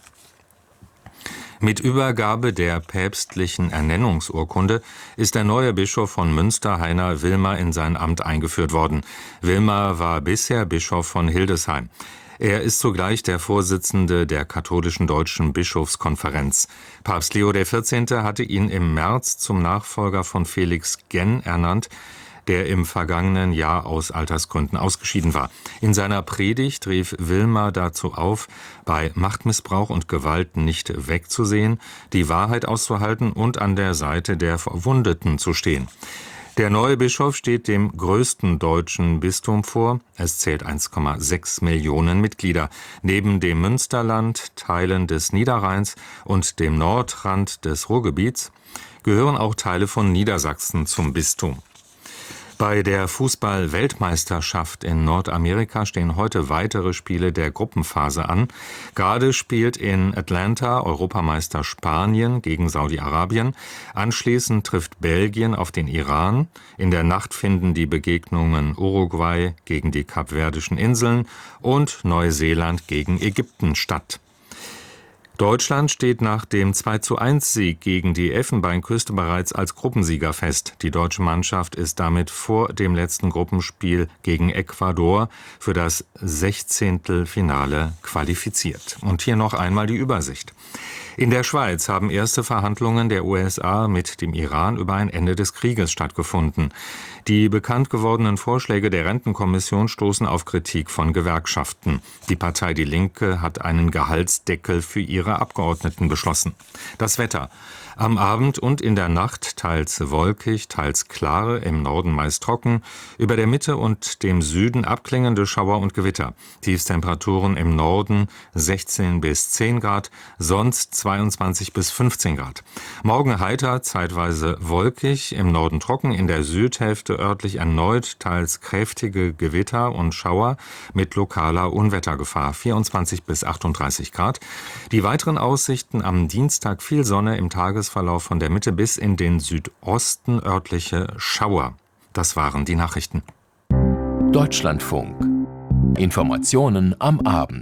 Mit Übergabe der päpstlichen Ernennungsurkunde ist der neue Bischof von Münster, Heiner Wilmer, in sein Amt eingeführt worden. Wilmer war bisher Bischof von Hildesheim. Er ist zugleich der Vorsitzende der katholischen Deutschen Bischofskonferenz. Papst Leo der vierzehnte hatte ihn im März zum Nachfolger von Felix Genn ernannt, der im vergangenen Jahr aus Altersgründen ausgeschieden war. In seiner Predigt rief Wilmer dazu auf, bei Machtmissbrauch und Gewalt nicht wegzusehen, die Wahrheit auszuhalten und an der Seite der Verwundeten zu stehen. Der neue Bischof steht dem größten deutschen Bistum vor. Es zählt eins Komma sechs Millionen Mitglieder. Neben dem Münsterland, Teilen des Niederrheins und dem Nordrand des Ruhrgebiets gehören auch Teile von Niedersachsen zum Bistum. Bei der Fußball-Weltmeisterschaft in Nordamerika stehen heute weitere Spiele der Gruppenphase an. Gerade spielt in Atlanta Europameister Spanien gegen Saudi-Arabien. Anschließend trifft Belgien auf den Iran. In der Nacht finden die Begegnungen Uruguay gegen die Kapverdischen Inseln und Neuseeland gegen Ägypten statt. Deutschland steht nach dem zwei zu eins Sieg gegen die Elfenbeinküste bereits als Gruppensieger fest. Die deutsche Mannschaft ist damit vor dem letzten Gruppenspiel gegen Ecuador für das Sechzehntelfinale qualifiziert. Und hier noch einmal die Übersicht. In der Schweiz haben erste Verhandlungen der U S A mit dem Iran über ein Ende des Krieges stattgefunden. Die bekannt gewordenen Vorschläge der Rentenkommission stoßen auf Kritik von Gewerkschaften. Die Partei Die Linke hat einen Gehaltsdeckel für ihre Abgeordneten beschlossen. Das Wetter. Am Abend und in der Nacht teils wolkig, teils klare, im Norden meist trocken, über der Mitte und dem Süden abklingende Schauer und Gewitter. Tiefstemperaturen im Norden sechzehn bis zehn Grad, sonst zweiundzwanzig bis fünfzehn Grad. Morgen heiter, zeitweise wolkig, im Norden trocken, in der Südhälfte örtlich erneut teils kräftige Gewitter und Schauer mit lokaler Unwettergefahr, vierundzwanzig bis achtunddreißig Grad. Die weiteren Aussichten am Dienstag viel Sonne, im Tagesverlauf von der Mitte bis in den Südosten örtliche Schauer. Das waren die Nachrichten. Deutschlandfunk. Informationen am Abend.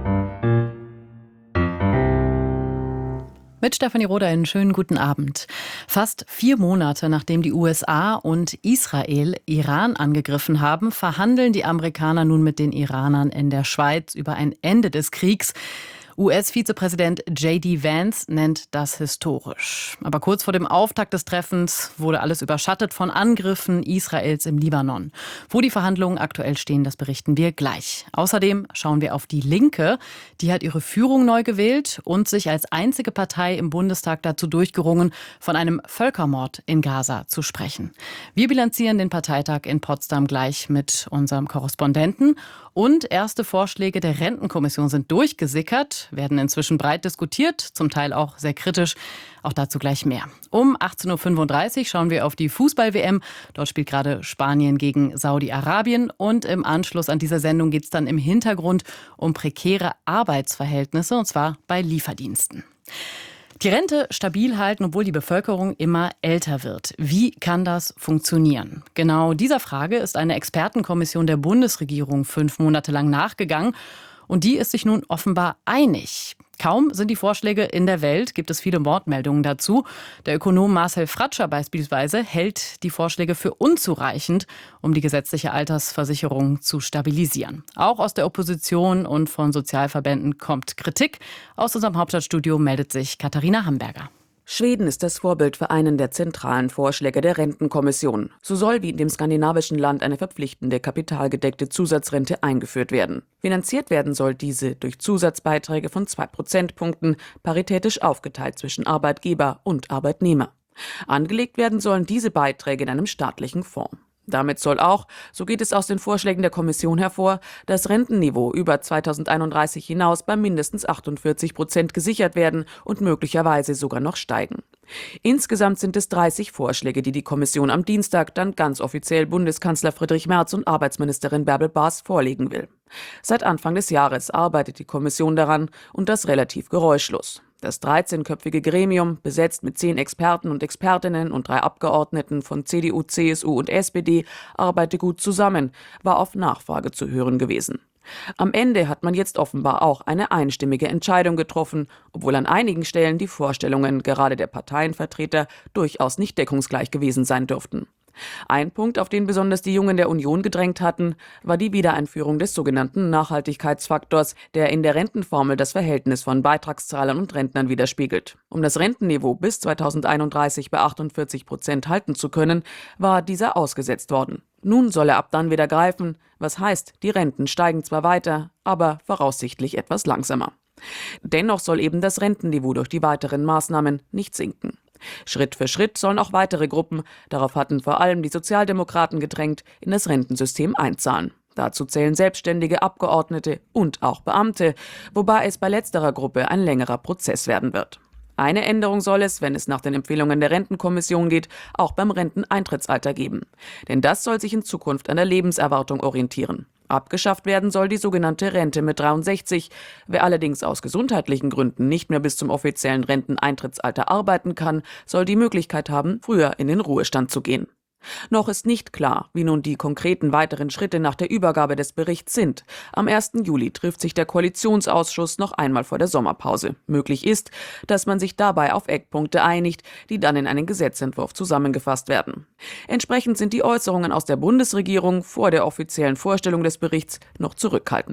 Mit Stefanie Roder einen schönen guten Abend. Fast vier Monate nachdem die U S A und Israel Iran angegriffen haben, verhandeln die Amerikaner nun mit den Iranern in der Schweiz über ein Ende des Kriegs. U S-Vizepräsident J D Vance nennt das historisch. Aber kurz vor dem Auftakt des Treffens wurde alles überschattet von Angriffen Israels im Libanon. Wo die Verhandlungen aktuell stehen, das berichten wir gleich. Außerdem schauen wir auf die Linke. Die hat ihre Führung neu gewählt und sich als einzige Partei im Bundestag dazu durchgerungen, von einem Völkermord in Gaza zu sprechen. Wir bilanzieren den Parteitag in Potsdam gleich mit unserem Korrespondenten. Und erste Vorschläge der Rentenkommission sind durchgesickert, werden inzwischen breit diskutiert, zum Teil auch sehr kritisch. Auch dazu gleich mehr. Um achtzehn Uhr fünfunddreißig schauen wir auf die Fußball-W M. Dort spielt gerade Spanien gegen Saudi-Arabien. Und im Anschluss an diese Sendung geht es dann im Hintergrund um prekäre Arbeitsverhältnisse, und zwar bei Lieferdiensten. Die Rente stabil halten, obwohl die Bevölkerung immer älter wird. Wie kann das funktionieren? Genau dieser Frage ist eine Expertenkommission der Bundesregierung fünf Monate lang nachgegangen. Und die ist sich nun offenbar einig. Kaum sind die Vorschläge in der Welt, gibt es viele Wortmeldungen dazu. Der Ökonom Marcel Fratscher beispielsweise hält die Vorschläge für unzureichend, um die gesetzliche Altersversicherung zu stabilisieren. Auch aus der Opposition und von Sozialverbänden kommt Kritik. Aus unserem Hauptstadtstudio meldet sich Katharina Hamburger. Schweden ist das Vorbild für einen der zentralen Vorschläge der Rentenkommission. So soll wie in dem skandinavischen Land eine verpflichtende kapitalgedeckte Zusatzrente eingeführt werden. Finanziert werden soll diese durch Zusatzbeiträge von zwei Prozentpunkten, paritätisch aufgeteilt zwischen Arbeitgeber und Arbeitnehmer. Angelegt werden sollen diese Beiträge in einem staatlichen Fonds. Damit soll auch, so geht es aus den Vorschlägen der Kommission hervor, das Rentenniveau über zweitausendeinunddreißig hinaus bei mindestens achtundvierzig Prozent gesichert werden und möglicherweise sogar noch steigen. Insgesamt sind es dreißig Vorschläge, die die Kommission am Dienstag dann ganz offiziell Bundeskanzler Friedrich Merz und Arbeitsministerin Bärbel Baas vorlegen will. Seit Anfang des Jahres arbeitet die Kommission daran und das relativ geräuschlos. Das dreizehnköpfige Gremium, besetzt mit zehn Experten und Expertinnen und drei Abgeordneten von C D U, C S U und S P D, arbeite gut zusammen, war auf Nachfrage zu hören gewesen. Am Ende hat man jetzt offenbar auch eine einstimmige Entscheidung getroffen, obwohl an einigen Stellen die Vorstellungen gerade der Parteienvertreter durchaus nicht deckungsgleich gewesen sein dürften. Ein Punkt, auf den besonders die Jungen der Union gedrängt hatten, war die Wiedereinführung des sogenannten Nachhaltigkeitsfaktors, der in der Rentenformel das Verhältnis von Beitragszahlern und Rentnern widerspiegelt. Um das Rentenniveau bis zweitausendeinunddreißig bei achtundvierzig Prozent halten zu können, war dieser ausgesetzt worden. Nun soll er ab dann wieder greifen, was heißt, die Renten steigen zwar weiter, aber voraussichtlich etwas langsamer. Dennoch soll eben das Rentenniveau durch die weiteren Maßnahmen nicht sinken. Schritt für Schritt sollen auch weitere Gruppen, darauf hatten vor allem die Sozialdemokraten gedrängt, in das Rentensystem einzahlen. Dazu zählen Selbstständige, Abgeordnete und auch Beamte, wobei es bei letzterer Gruppe ein längerer Prozess werden wird. Eine Änderung soll es, wenn es nach den Empfehlungen der Rentenkommission geht, auch beim Renteneintrittsalter geben. Denn das soll sich in Zukunft an der Lebenserwartung orientieren. Abgeschafft werden soll die sogenannte Rente mit dreiundsechzig. Wer allerdings aus gesundheitlichen Gründen nicht mehr bis zum offiziellen Renteneintrittsalter arbeiten kann, soll die Möglichkeit haben, früher in den Ruhestand zu gehen. Noch ist nicht klar, wie nun die konkreten weiteren Schritte nach der Übergabe des Berichts sind. Am ersten Juli trifft sich der Koalitionsausschuss noch einmal vor der Sommerpause. Möglich ist, dass man sich dabei auf Eckpunkte einigt, die dann in einen Gesetzentwurf zusammengefasst werden. Entsprechend sind die Äußerungen aus der Bundesregierung vor der offiziellen Vorstellung des Berichts noch zurückhaltend.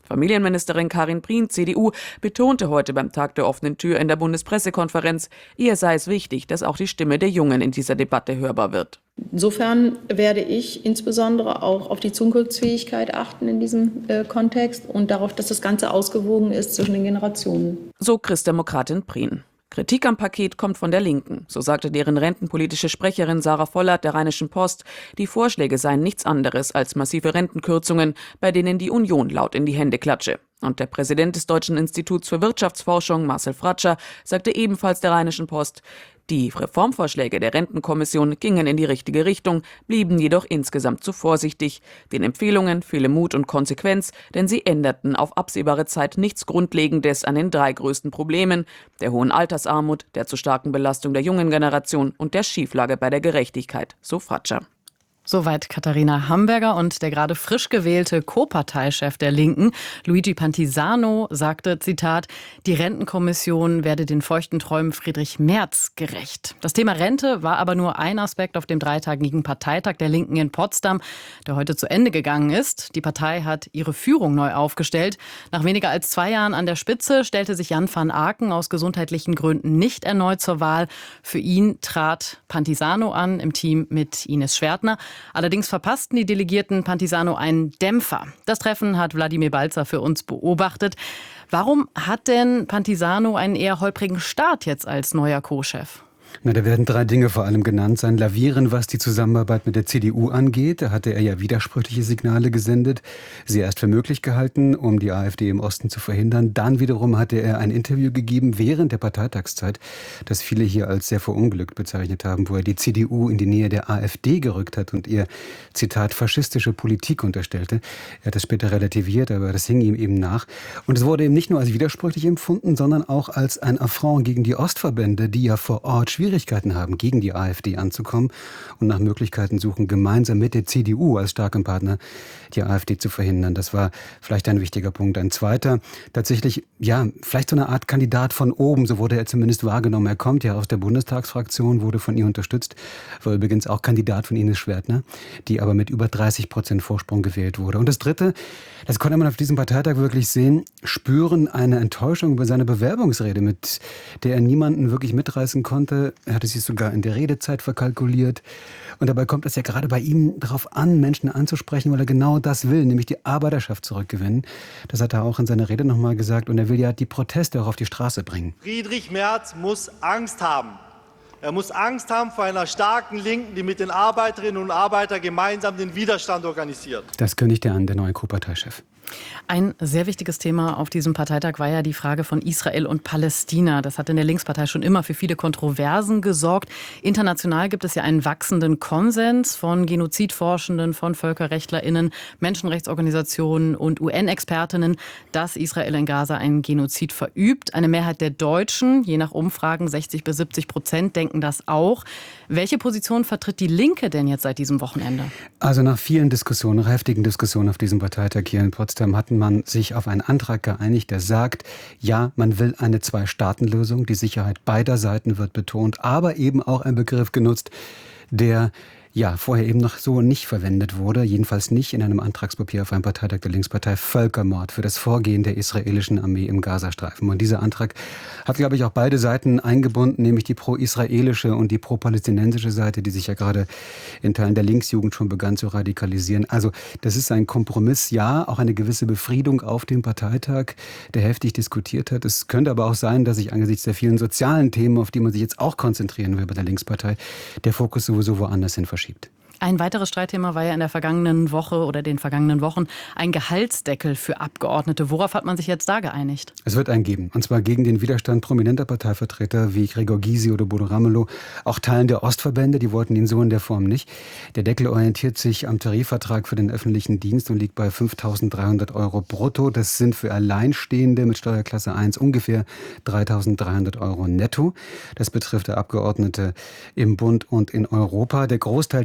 Familienministerin Karin Prien, C D U, betonte heute beim Tag der offenen Tür in der Bundespressekonferenz, ihr sei es wichtig, dass auch die Stimme der Jungen in dieser Debatte hörbar wird. Insofern werde ich insbesondere auch auf die Zukunftsfähigkeit achten in diesem äh, Kontext und darauf, dass das Ganze ausgewogen ist zwischen den Generationen. So Christdemokratin Prien. Kritik am Paket kommt von der Linken. So sagte deren rentenpolitische Sprecherin Sarah Vollert der Rheinischen Post, die Vorschläge seien nichts anderes als massive Rentenkürzungen, bei denen die Union laut in die Hände klatsche. Und der Präsident des Deutschen Instituts für Wirtschaftsforschung, Marcel Fratscher, sagte ebenfalls der Rheinischen Post, die Reformvorschläge der Rentenkommission gingen in die richtige Richtung, blieben jedoch insgesamt zu vorsichtig. Den Empfehlungen fehle Mut und Konsequenz, denn sie änderten auf absehbare Zeit nichts Grundlegendes an den drei größten Problemen: der hohen Altersarmut, der zu starken Belastung der jungen Generation und der Schieflage bei der Gerechtigkeit, so Fratscher. Soweit Katharina Hamburger, und der gerade frisch gewählte Co-Parteichef der Linken, Luigi Pantisano, sagte, Zitat, die Rentenkommission werde den feuchten Träumen Friedrich Merz gerecht. Das Thema Rente war aber nur ein Aspekt auf dem dreitagigen Parteitag der Linken in Potsdam, der heute zu Ende gegangen ist. Die Partei hat ihre Führung neu aufgestellt. Nach weniger als zwei Jahren an der Spitze stellte sich Jan van Aken aus gesundheitlichen Gründen nicht erneut zur Wahl. Für ihn trat Pantisano an im Team mit Ines Schwertner. Allerdings verpassten die Delegierten Pantisano einen Dämpfer. Das Treffen hat Wladimir Balzer für uns beobachtet. Warum hat denn Pantisano einen eher holprigen Start jetzt als neuer Co-Chef? Na, da werden drei Dinge vor allem genannt. Sein Lavieren, was die Zusammenarbeit mit der C D U angeht. Da hatte er ja widersprüchliche Signale gesendet, sie erst für möglich gehalten, um die AfD im Osten zu verhindern. Dann wiederum hatte er ein Interview gegeben während der Parteitagszeit, das viele hier als sehr verunglückt bezeichnet haben, wo er die C D U in die Nähe der AfD gerückt hat und ihr, Zitat, faschistische Politik unterstellte. Er hat das später relativiert, aber das hing ihm eben nach. Und es wurde eben nicht nur als widersprüchlich empfunden, sondern auch als ein Affront gegen die Ostverbände, die ja vor Ort Schwierigkeiten haben, gegen die AfD anzukommen und nach Möglichkeiten suchen, gemeinsam mit der C D U als starkem Partner die AfD zu verhindern. Das war vielleicht ein wichtiger Punkt. Ein zweiter, tatsächlich, ja, vielleicht so eine Art Kandidat von oben, so wurde er zumindest wahrgenommen. Er kommt ja aus der Bundestagsfraktion, wurde von ihr unterstützt, war übrigens auch Kandidat von Ines Schwertner, die aber mit über dreißig Prozent Vorsprung gewählt wurde. Und das Dritte, das konnte man auf diesem Parteitag wirklich sehen, spüren eine Enttäuschung über seine Bewerbungsrede, mit der er niemanden wirklich mitreißen konnte. Er hatte sich sogar in der Redezeit verkalkuliert. Und dabei kommt es ja gerade bei ihm darauf an, Menschen anzusprechen, weil er genau das will, nämlich die Arbeiterschaft zurückgewinnen. Das hat er auch in seiner Rede nochmal gesagt. Und er will ja die Proteste auch auf die Straße bringen. Friedrich Merz muss Angst haben. Er muss Angst haben vor einer starken Linken, die mit den Arbeiterinnen und Arbeitern gemeinsam den Widerstand organisiert. Das kündigt er an, der neue Co-Parteichef. Ein sehr wichtiges Thema auf diesem Parteitag war ja die Frage von Israel und Palästina. Das hat in der Linkspartei schon immer für viele Kontroversen gesorgt. International gibt es ja einen wachsenden Konsens von Genozidforschenden, von VölkerrechtlerInnen, Menschenrechtsorganisationen und U N-Expertinnen, dass Israel in Gaza einen Genozid verübt. Eine Mehrheit der Deutschen, je nach Umfragen sechzig bis siebzig Prozent, denken das auch. Welche Position vertritt die Linke denn jetzt seit diesem Wochenende? Also nach vielen Diskussionen, nach heftigen Diskussionen auf diesem Parteitag hier in Potsdam, hat man sich auf einen Antrag geeinigt, der sagt, ja, man will eine Zwei-Staaten-Lösung, die Sicherheit beider Seiten wird betont, aber eben auch ein Begriff genutzt, der ja vorher eben noch so nicht verwendet wurde, jedenfalls nicht in einem Antragspapier auf einem Parteitag der Linkspartei, Völkermord für das Vorgehen der israelischen Armee im Gazastreifen. Und dieser Antrag hat, glaube ich, auch beide Seiten eingebunden, nämlich die pro-israelische und die pro-palästinensische Seite, die sich ja gerade in Teilen der Linksjugend schon begann zu radikalisieren. Also das ist ein Kompromiss, ja, auch eine gewisse Befriedung auf dem Parteitag, der heftig diskutiert hat. Es könnte aber auch sein, dass sich angesichts der vielen sozialen Themen, auf die man sich jetzt auch konzentrieren will bei der Linkspartei, der Fokus sowieso woanders hin verschiebt. Ein weiteres Streitthema war ja in der vergangenen Woche oder den vergangenen Wochen ein Gehaltsdeckel für Abgeordnete. Worauf hat man sich jetzt da geeinigt? Es wird einen geben. Und zwar gegen den Widerstand prominenter Parteivertreter wie Gregor Gysi oder Bodo Ramelow. Auch Teilen der Ostverbände, die wollten ihn so in der Form nicht. Der Deckel orientiert sich am Tarifvertrag für den öffentlichen Dienst und liegt bei fünftausenddreihundert Euro brutto. Das sind für Alleinstehende mit Steuerklasse eins ungefähr dreitausenddreihundert Euro netto. Das betrifft Abgeordnete im Bund und in Europa. Der Großteil der Diät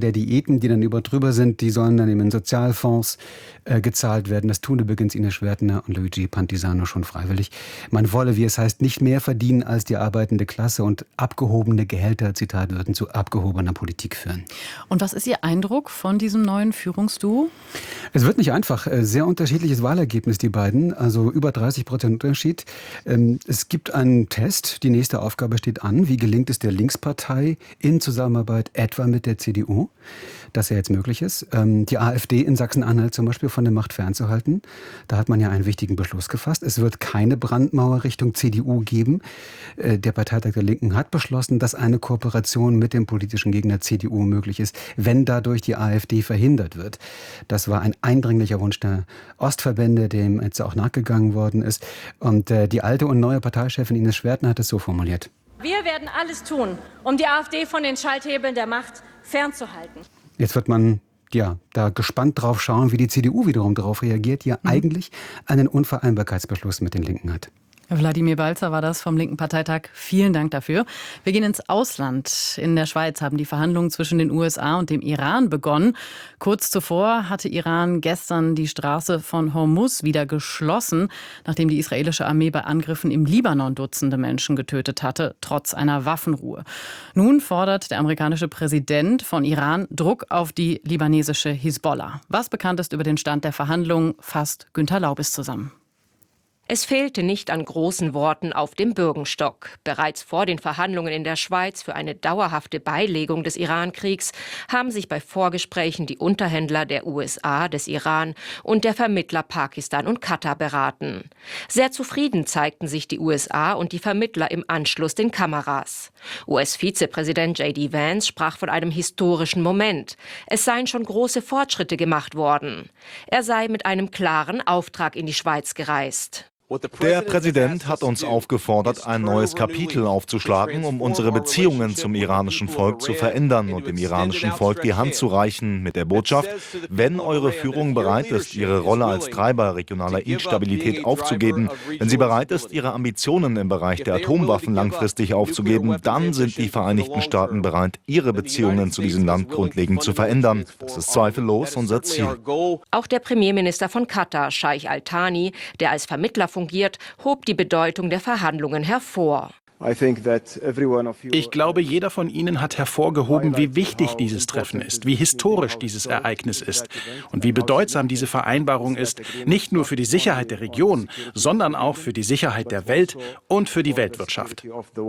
Mieten, die dann über drüber sind, die sollen dann eben in Sozialfonds äh, gezahlt werden. Das tun übrigens Ines Schwertner und Luigi Pantisano schon freiwillig. Man wolle, wie es heißt, nicht mehr verdienen als die arbeitende Klasse und abgehobene Gehälter, Zitat, würden zu abgehobener Politik führen. Und was ist Ihr Eindruck von diesem neuen Führungsduo? Es wird nicht einfach. Sehr unterschiedliches Wahlergebnis, die beiden. Also über dreißig Prozent Unterschied. Es gibt einen Test. Die nächste Aufgabe steht an. Wie gelingt es der Linkspartei in Zusammenarbeit etwa mit der C D U, dass ja jetzt möglich ist, die AfD in Sachsen-Anhalt zum Beispiel von der Macht fernzuhalten? Da hat man ja einen wichtigen Beschluss gefasst. Es wird keine Brandmauer Richtung C D U geben. Der Parteitag der Linken hat beschlossen, dass eine Kooperation mit dem politischen Gegner C D U möglich ist, wenn dadurch die AfD verhindert wird. Das war ein eindringlicher Wunsch der Ostverbände, dem jetzt auch nachgegangen worden ist. Und äh, die alte und neue Parteichefin Ines Schwertner hat es so formuliert. Wir werden alles tun, um die AfD von den Schalthebeln der Macht fernzuhalten. Jetzt wird man ja da gespannt drauf schauen, wie die C D U wiederum darauf reagiert, die ja mhm. eigentlich einen Unvereinbarkeitsbeschluss mit den Linken hat. Wladimir Balzer war das vom linken Parteitag. Vielen Dank dafür. Wir gehen ins Ausland. In der Schweiz haben die Verhandlungen zwischen den U S A und dem Iran begonnen. Kurz zuvor hatte Iran gestern die Straße von Hormuz wieder geschlossen, nachdem die israelische Armee bei Angriffen im Libanon Dutzende Menschen getötet hatte, trotz einer Waffenruhe. Nun fordert der amerikanische Präsident von Iran Druck auf die libanesische Hisbollah. Was bekannt ist über den Stand der Verhandlungen, fasst Günter Laubes zusammen. Es fehlte nicht an großen Worten auf dem Bürgenstock. Bereits vor den Verhandlungen in der Schweiz für eine dauerhafte Beilegung des Iran-Kriegs haben sich bei Vorgesprächen die Unterhändler der U S A, des Iran und der Vermittler Pakistan und Katar beraten. Sehr zufrieden zeigten sich die U S A und die Vermittler im Anschluss den Kameras. U S-Vizepräsident J D Vance sprach von einem historischen Moment. Es seien schon große Fortschritte gemacht worden. Er sei mit einem klaren Auftrag in die Schweiz gereist. Der Präsident hat uns aufgefordert, ein neues Kapitel aufzuschlagen, um unsere Beziehungen zum iranischen Volk zu verändern und dem iranischen Volk die Hand zu reichen mit der Botschaft, wenn eure Führung bereit ist, ihre Rolle als Treiber regionaler Instabilität aufzugeben, wenn sie bereit ist, ihre Ambitionen im Bereich der Atomwaffen langfristig aufzugeben, dann sind die Vereinigten Staaten bereit, ihre Beziehungen zu diesem Land grundlegend zu verändern. Das ist zweifellos unser Ziel. Auch der Premierminister von Katar, Scheich Al-Thani, der als Vermittler fungiert, hob die Bedeutung der Verhandlungen hervor. Ich glaube, jeder von Ihnen hat hervorgehoben, wie wichtig dieses Treffen ist, wie historisch dieses Ereignis ist und wie bedeutsam diese Vereinbarung ist, nicht nur für die Sicherheit der Region, sondern auch für die Sicherheit der Welt und für die Weltwirtschaft.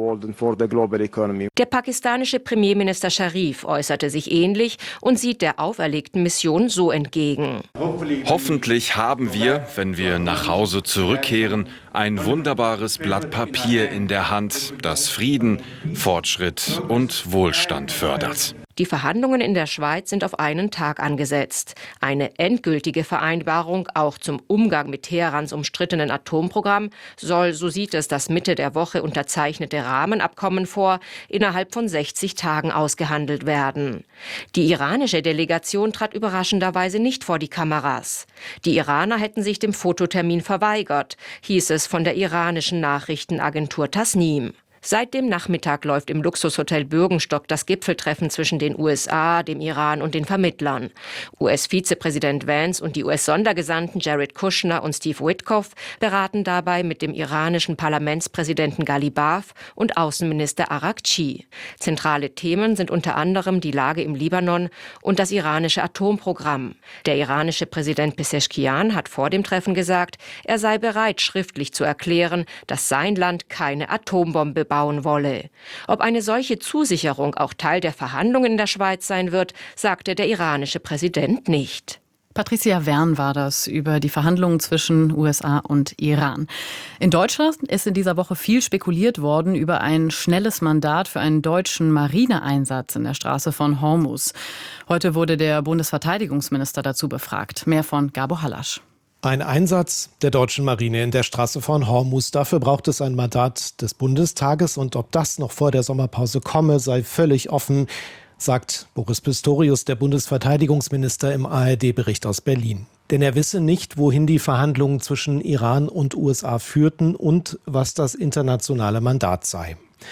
Der pakistanische Premierminister Sharif äußerte sich ähnlich und sieht der auferlegten Mission so entgegen. Hoffentlich haben wir, wenn wir nach Hause zurückkehren, ein wunderbares Blatt Papier in der Hand, das Frieden, Fortschritt und Wohlstand fördert. Die Verhandlungen in der Schweiz sind auf einen Tag angesetzt. Eine endgültige Vereinbarung auch zum Umgang mit Teherans umstrittenen Atomprogramm soll, so sieht es das Mitte der Woche unterzeichnete Rahmenabkommen vor, innerhalb von sechzig Tagen ausgehandelt werden. Die iranische Delegation trat überraschenderweise nicht vor die Kameras. Die Iraner hätten sich dem Fototermin verweigert, hieß es von der iranischen Nachrichtenagentur Tasnim. Seit dem Nachmittag läuft im Luxushotel Bürgenstock das Gipfeltreffen zwischen den U S A, dem Iran und den Vermittlern. U S-Vizepräsident Vance und die U S-Sondergesandten Jared Kushner und Steve Witkoff beraten dabei mit dem iranischen Parlamentspräsidenten Ghalibaf und Außenminister Araghchi. Zentrale Themen sind unter anderem die Lage im Libanon und das iranische Atomprogramm. Der iranische Präsident Pezeshkian hat vor dem Treffen gesagt, er sei bereit, schriftlich zu erklären, dass sein Land keine Atombombe bauen wolle. Ob eine solche Zusicherung auch Teil der Verhandlungen in der Schweiz sein wird, sagte der iranische Präsident nicht. Patricia Wern war das über die Verhandlungen zwischen U S A und Iran. In Deutschland ist in dieser Woche viel spekuliert worden über ein schnelles Mandat für einen deutschen Marineeinsatz in der Straße von Hormuz. Heute wurde der Bundesverteidigungsminister dazu befragt. Mehr von Gabo Hallasch. Ein Einsatz der deutschen Marine in der Straße von Hormuz. Dafür braucht es ein Mandat des Bundestages. Und ob das noch vor der Sommerpause komme, sei völlig offen, sagt Boris Pistorius, der Bundesverteidigungsminister, im A R D-Bericht aus Berlin. Denn er wisse nicht, wohin die Verhandlungen zwischen Iran und U S A führten und was das internationale Mandat sei.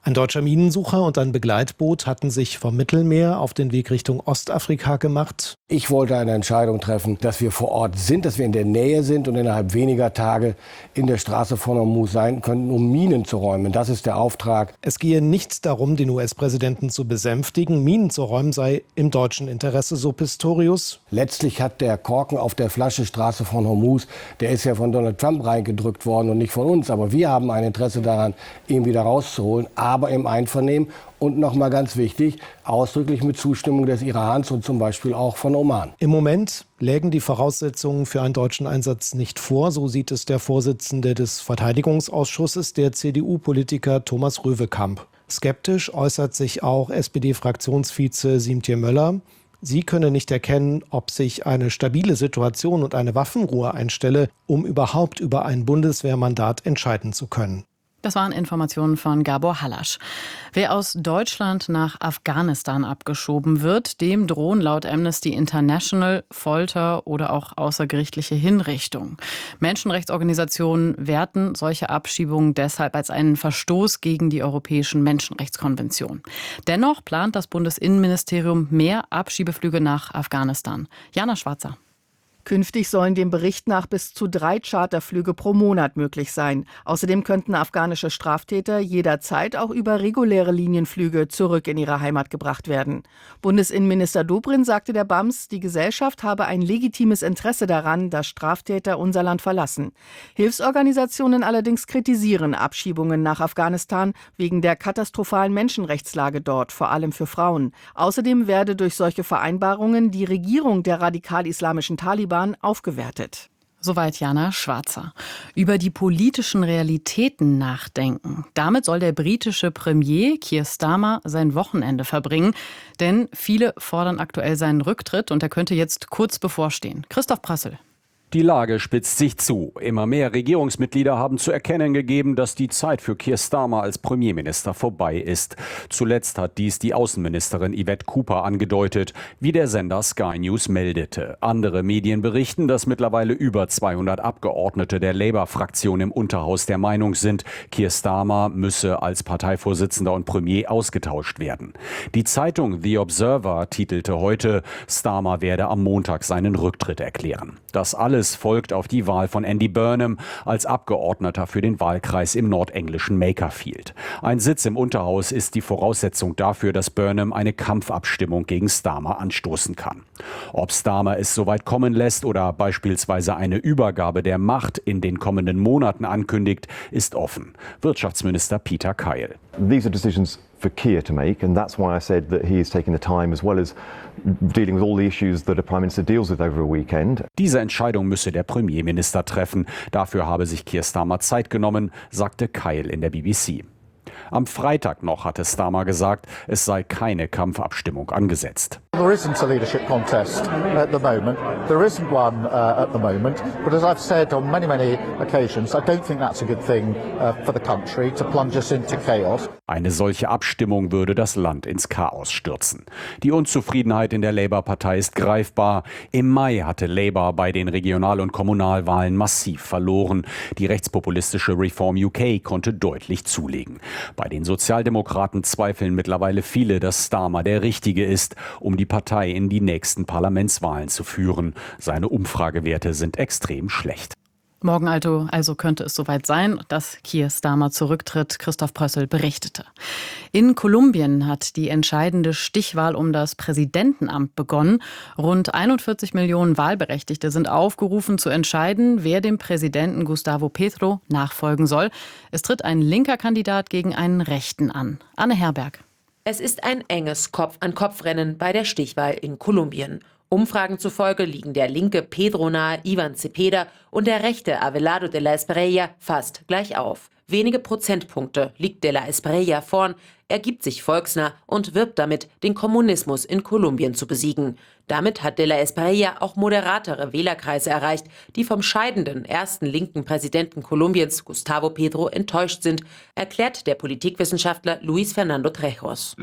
Ein deutscher Minensucher und ein Begleitboot hatten sich vom Mittelmeer auf den Weg Richtung Ostafrika gemacht. Ich wollte eine Entscheidung treffen, dass wir vor Ort sind, dass wir in der Nähe sind und innerhalb weniger Tage in der Straße von Hormuz sein könnten, um Minen zu räumen. Das ist der Auftrag. Es gehe nicht darum, den U S-Präsidenten zu besänftigen. Minen zu räumen sei im deutschen Interesse, so Pistorius. Letztlich hat der Korken auf der Flasche Straße von Hormuz, der ist ja von Donald Trump reingedrückt worden und nicht von uns. Aber wir haben ein Interesse daran, ihn wieder rauszuholen, aber im Einvernehmen und nochmal ganz wichtig, ausdrücklich mit Zustimmung des Irans und zum Beispiel auch von Oman. Im Moment lägen die Voraussetzungen für einen deutschen Einsatz nicht vor, so sieht es der Vorsitzende des Verteidigungsausschusses, der C D U-Politiker Thomas Röwekamp. Skeptisch äußert sich auch S P D-Fraktionsvize Siemtje Möller. Sie könne nicht erkennen, ob sich eine stabile Situation und eine Waffenruhe einstelle, um überhaupt über ein Bundeswehrmandat entscheiden zu können. Das waren Informationen von Gabor Hallasch. Wer aus Deutschland nach Afghanistan abgeschoben wird, dem drohen laut Amnesty International Folter oder auch außergerichtliche Hinrichtung. Menschenrechtsorganisationen werten solche Abschiebungen deshalb als einen Verstoß gegen die Europäischen Menschenrechtskonvention. Dennoch plant das Bundesinnenministerium mehr Abschiebeflüge nach Afghanistan. Jana Schwarzer. Künftig sollen dem Bericht nach bis zu drei Charterflüge pro Monat möglich sein. Außerdem könnten afghanische Straftäter jederzeit auch über reguläre Linienflüge zurück in ihre Heimat gebracht werden. Bundesinnenminister Dobrindt sagte der B A M S, die Gesellschaft habe ein legitimes Interesse daran, dass Straftäter unser Land verlassen. Hilfsorganisationen allerdings kritisieren Abschiebungen nach Afghanistan wegen der katastrophalen Menschenrechtslage dort, vor allem für Frauen. Außerdem werde durch solche Vereinbarungen die Regierung der radikal-islamischen Taliban aufgewertet. Soweit Jana Schwarzer. Über die politischen Realitäten nachdenken. Damit soll der britische Premier Keir Starmer sein Wochenende verbringen. Denn viele fordern aktuell seinen Rücktritt und er könnte jetzt kurz bevorstehen. Christoph Prössel. Die Lage spitzt sich zu. Immer mehr Regierungsmitglieder haben zu erkennen gegeben, dass die Zeit für Keir Starmer als Premierminister vorbei ist. Zuletzt hat dies die Außenministerin Yvette Cooper angedeutet, wie der Sender Sky News meldete. Andere Medien berichten, dass mittlerweile über zweihundert Abgeordnete der Labour-Fraktion im Unterhaus der Meinung sind, Keir Starmer müsse als Parteivorsitzender und Premier ausgetauscht werden. Die Zeitung The Observer titelte heute, Starmer werde am Montag seinen Rücktritt erklären. Das alles folgt auf die Wahl von Andy Burnham als Abgeordneter für den Wahlkreis im nordenglischen Makerfield. Ein Sitz im Unterhaus ist die Voraussetzung dafür, dass Burnham eine Kampfabstimmung gegen Starmer anstoßen kann. Ob Starmer es soweit kommen lässt oder beispielsweise eine Übergabe der Macht in den kommenden Monaten ankündigt, ist offen. Wirtschaftsminister Peter Kyle. These are decisions for Keir to make, and that's why I said that he is taking the time, as well as dealing with all the issues that a Prime Minister deals with over a weekend. Diese Entscheidung müsse der Premierminister treffen. Dafür habe sich Keir Starmer Zeit genommen, sagte Kyle in der B B C. Am Freitag noch hatte Starmer gesagt, es sei keine Kampfabstimmung angesetzt. There isn't a leadership contest at the moment. There isn't one uh, at the moment. But as I've said on many, many occasions, I don't think that's a good thing uh, for the country to plunge us into chaos. Eine solche Abstimmung würde das Land ins Chaos stürzen. Die Unzufriedenheit in der Labour-Partei ist greifbar. Im Mai hatte Labour bei den Regional- und Kommunalwahlen massiv verloren. Die rechtspopulistische Reform U K konnte deutlich zulegen. Bei den Sozialdemokraten zweifeln mittlerweile viele, dass Starmer der Richtige ist, um die Partei in die nächsten Parlamentswahlen zu führen. Seine Umfragewerte sind extrem schlecht. Morgen also, also könnte es soweit sein, dass Keir Starmer zurücktritt. Christoph Prössel berichtete. In Kolumbien hat die entscheidende Stichwahl um das Präsidentenamt begonnen. Rund einundvierzig Millionen Wahlberechtigte sind aufgerufen zu entscheiden, wer dem Präsidenten Gustavo Petro nachfolgen soll. Es tritt ein linker Kandidat gegen einen rechten an. Anne Herberg. Es ist ein enges Kopf-an-Kopf-Rennen bei der Stichwahl in Kolumbien. Umfragen zufolge liegen der linke Pedro-nahe Ivan Cepeda und der rechte Abelardo de la Espriella fast gleich auf. Wenige Prozentpunkte liegt de la Espriella vorn. Er gibt sich volksnah und wirbt damit, den Kommunismus in Kolumbien zu besiegen. Damit hat de la Espriella auch moderatere Wählerkreise erreicht, die vom scheidenden ersten linken Präsidenten Kolumbiens, Gustavo Petro, enttäuscht sind, erklärt der Politikwissenschaftler Luis Fernando Trejos.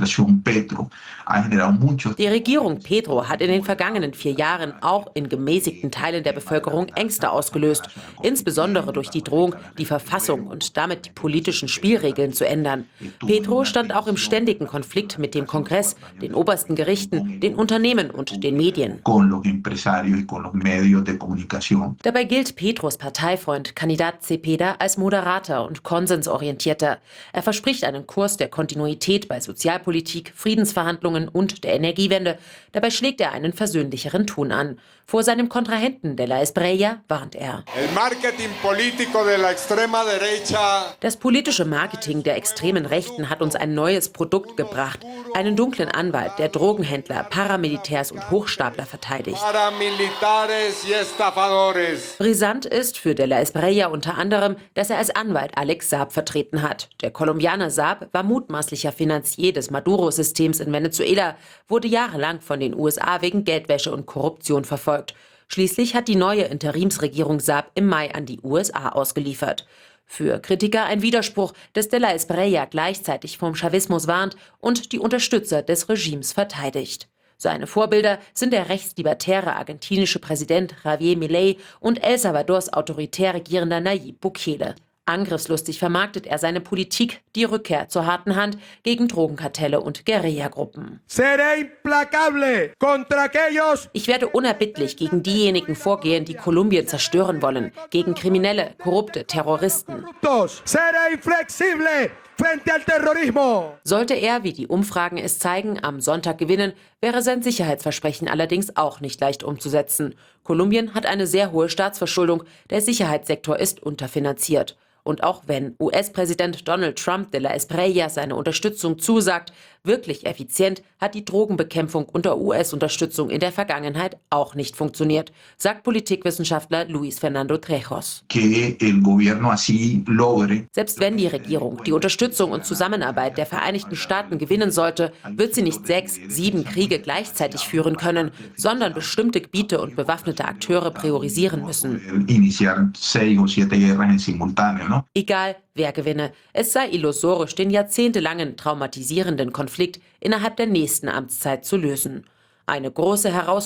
Die Regierung Petro hat in den vergangenen vier Jahren auch in gemäßigten Teilen der Bevölkerung Ängste ausgelöst, insbesondere durch die Drohung, die Verfassung und damit die politischen Spielregeln zu ändern. Petro stand auch im ständigen Konflikt mit dem Kongress, den obersten Gerichten, den Unternehmen und den Medien. Dabei gilt Petros Parteifreund, Kandidat Cepeda, als moderater und konsensorientierter. Er verspricht einen Kurs der Kontinuität bei Sozialpolitik, Friedensverhandlungen und der Energiewende. Dabei schlägt er einen versöhnlicheren Ton an. Vor seinem Kontrahenten de la Espriella warnt er. Das politische Marketing der extremen Rechten hat uns ein neues Produkt gebracht. Einen dunklen Anwalt, der Drogenhändler, Paramilitärs und Hochstapler verteidigt. Brisant ist für de la Espriella unter anderem, dass er als Anwalt Alex Saab vertreten hat. Der Kolumbianer Saab war mutmaßlicher Finanzier des Maduro-Systems in Venezuela, wurde jahrelang von den U S A wegen Geldwäsche und Korruption verfolgt. Schließlich hat die neue Interimsregierung Saab im Mai an die U S A ausgeliefert. Für Kritiker ein Widerspruch, dass de la Espriella gleichzeitig vom Chavismus warnt und die Unterstützer des Regimes verteidigt. Seine Vorbilder sind der rechtslibertäre argentinische Präsident Javier Milei und El Salvadors autoritär regierender Nayib Bukele. Angriffslustig vermarktet er seine Politik, die Rückkehr zur harten Hand gegen Drogenkartelle und Guerillagruppen. Ich werde unerbittlich gegen diejenigen vorgehen, die Kolumbien zerstören wollen, gegen Kriminelle, korrupte Terroristen. Sollte er, wie die Umfragen es zeigen, am Sonntag gewinnen, wäre sein Sicherheitsversprechen allerdings auch nicht leicht umzusetzen. Kolumbien hat eine sehr hohe Staatsverschuldung, der Sicherheitssektor ist unterfinanziert. Und auch wenn U S-Präsident Donald Trump de la Espriella seine Unterstützung zusagt, wirklich effizient hat die Drogenbekämpfung unter U S-Unterstützung in der Vergangenheit auch nicht funktioniert, sagt Politikwissenschaftler Luis Fernando Trejos. Selbst wenn die Regierung die Unterstützung und Zusammenarbeit der Vereinigten Staaten gewinnen sollte, wird sie nicht sechs, sieben Kriege gleichzeitig führen können, sondern bestimmte Gebiete und bewaffnete Akteure priorisieren müssen. Egal, wer gewinne, es sei illusorisch, den jahrzehntelangen traumatisierenden Konflikt innerhalb der nächsten Amtszeit zu lösen. Eine große Herausforderung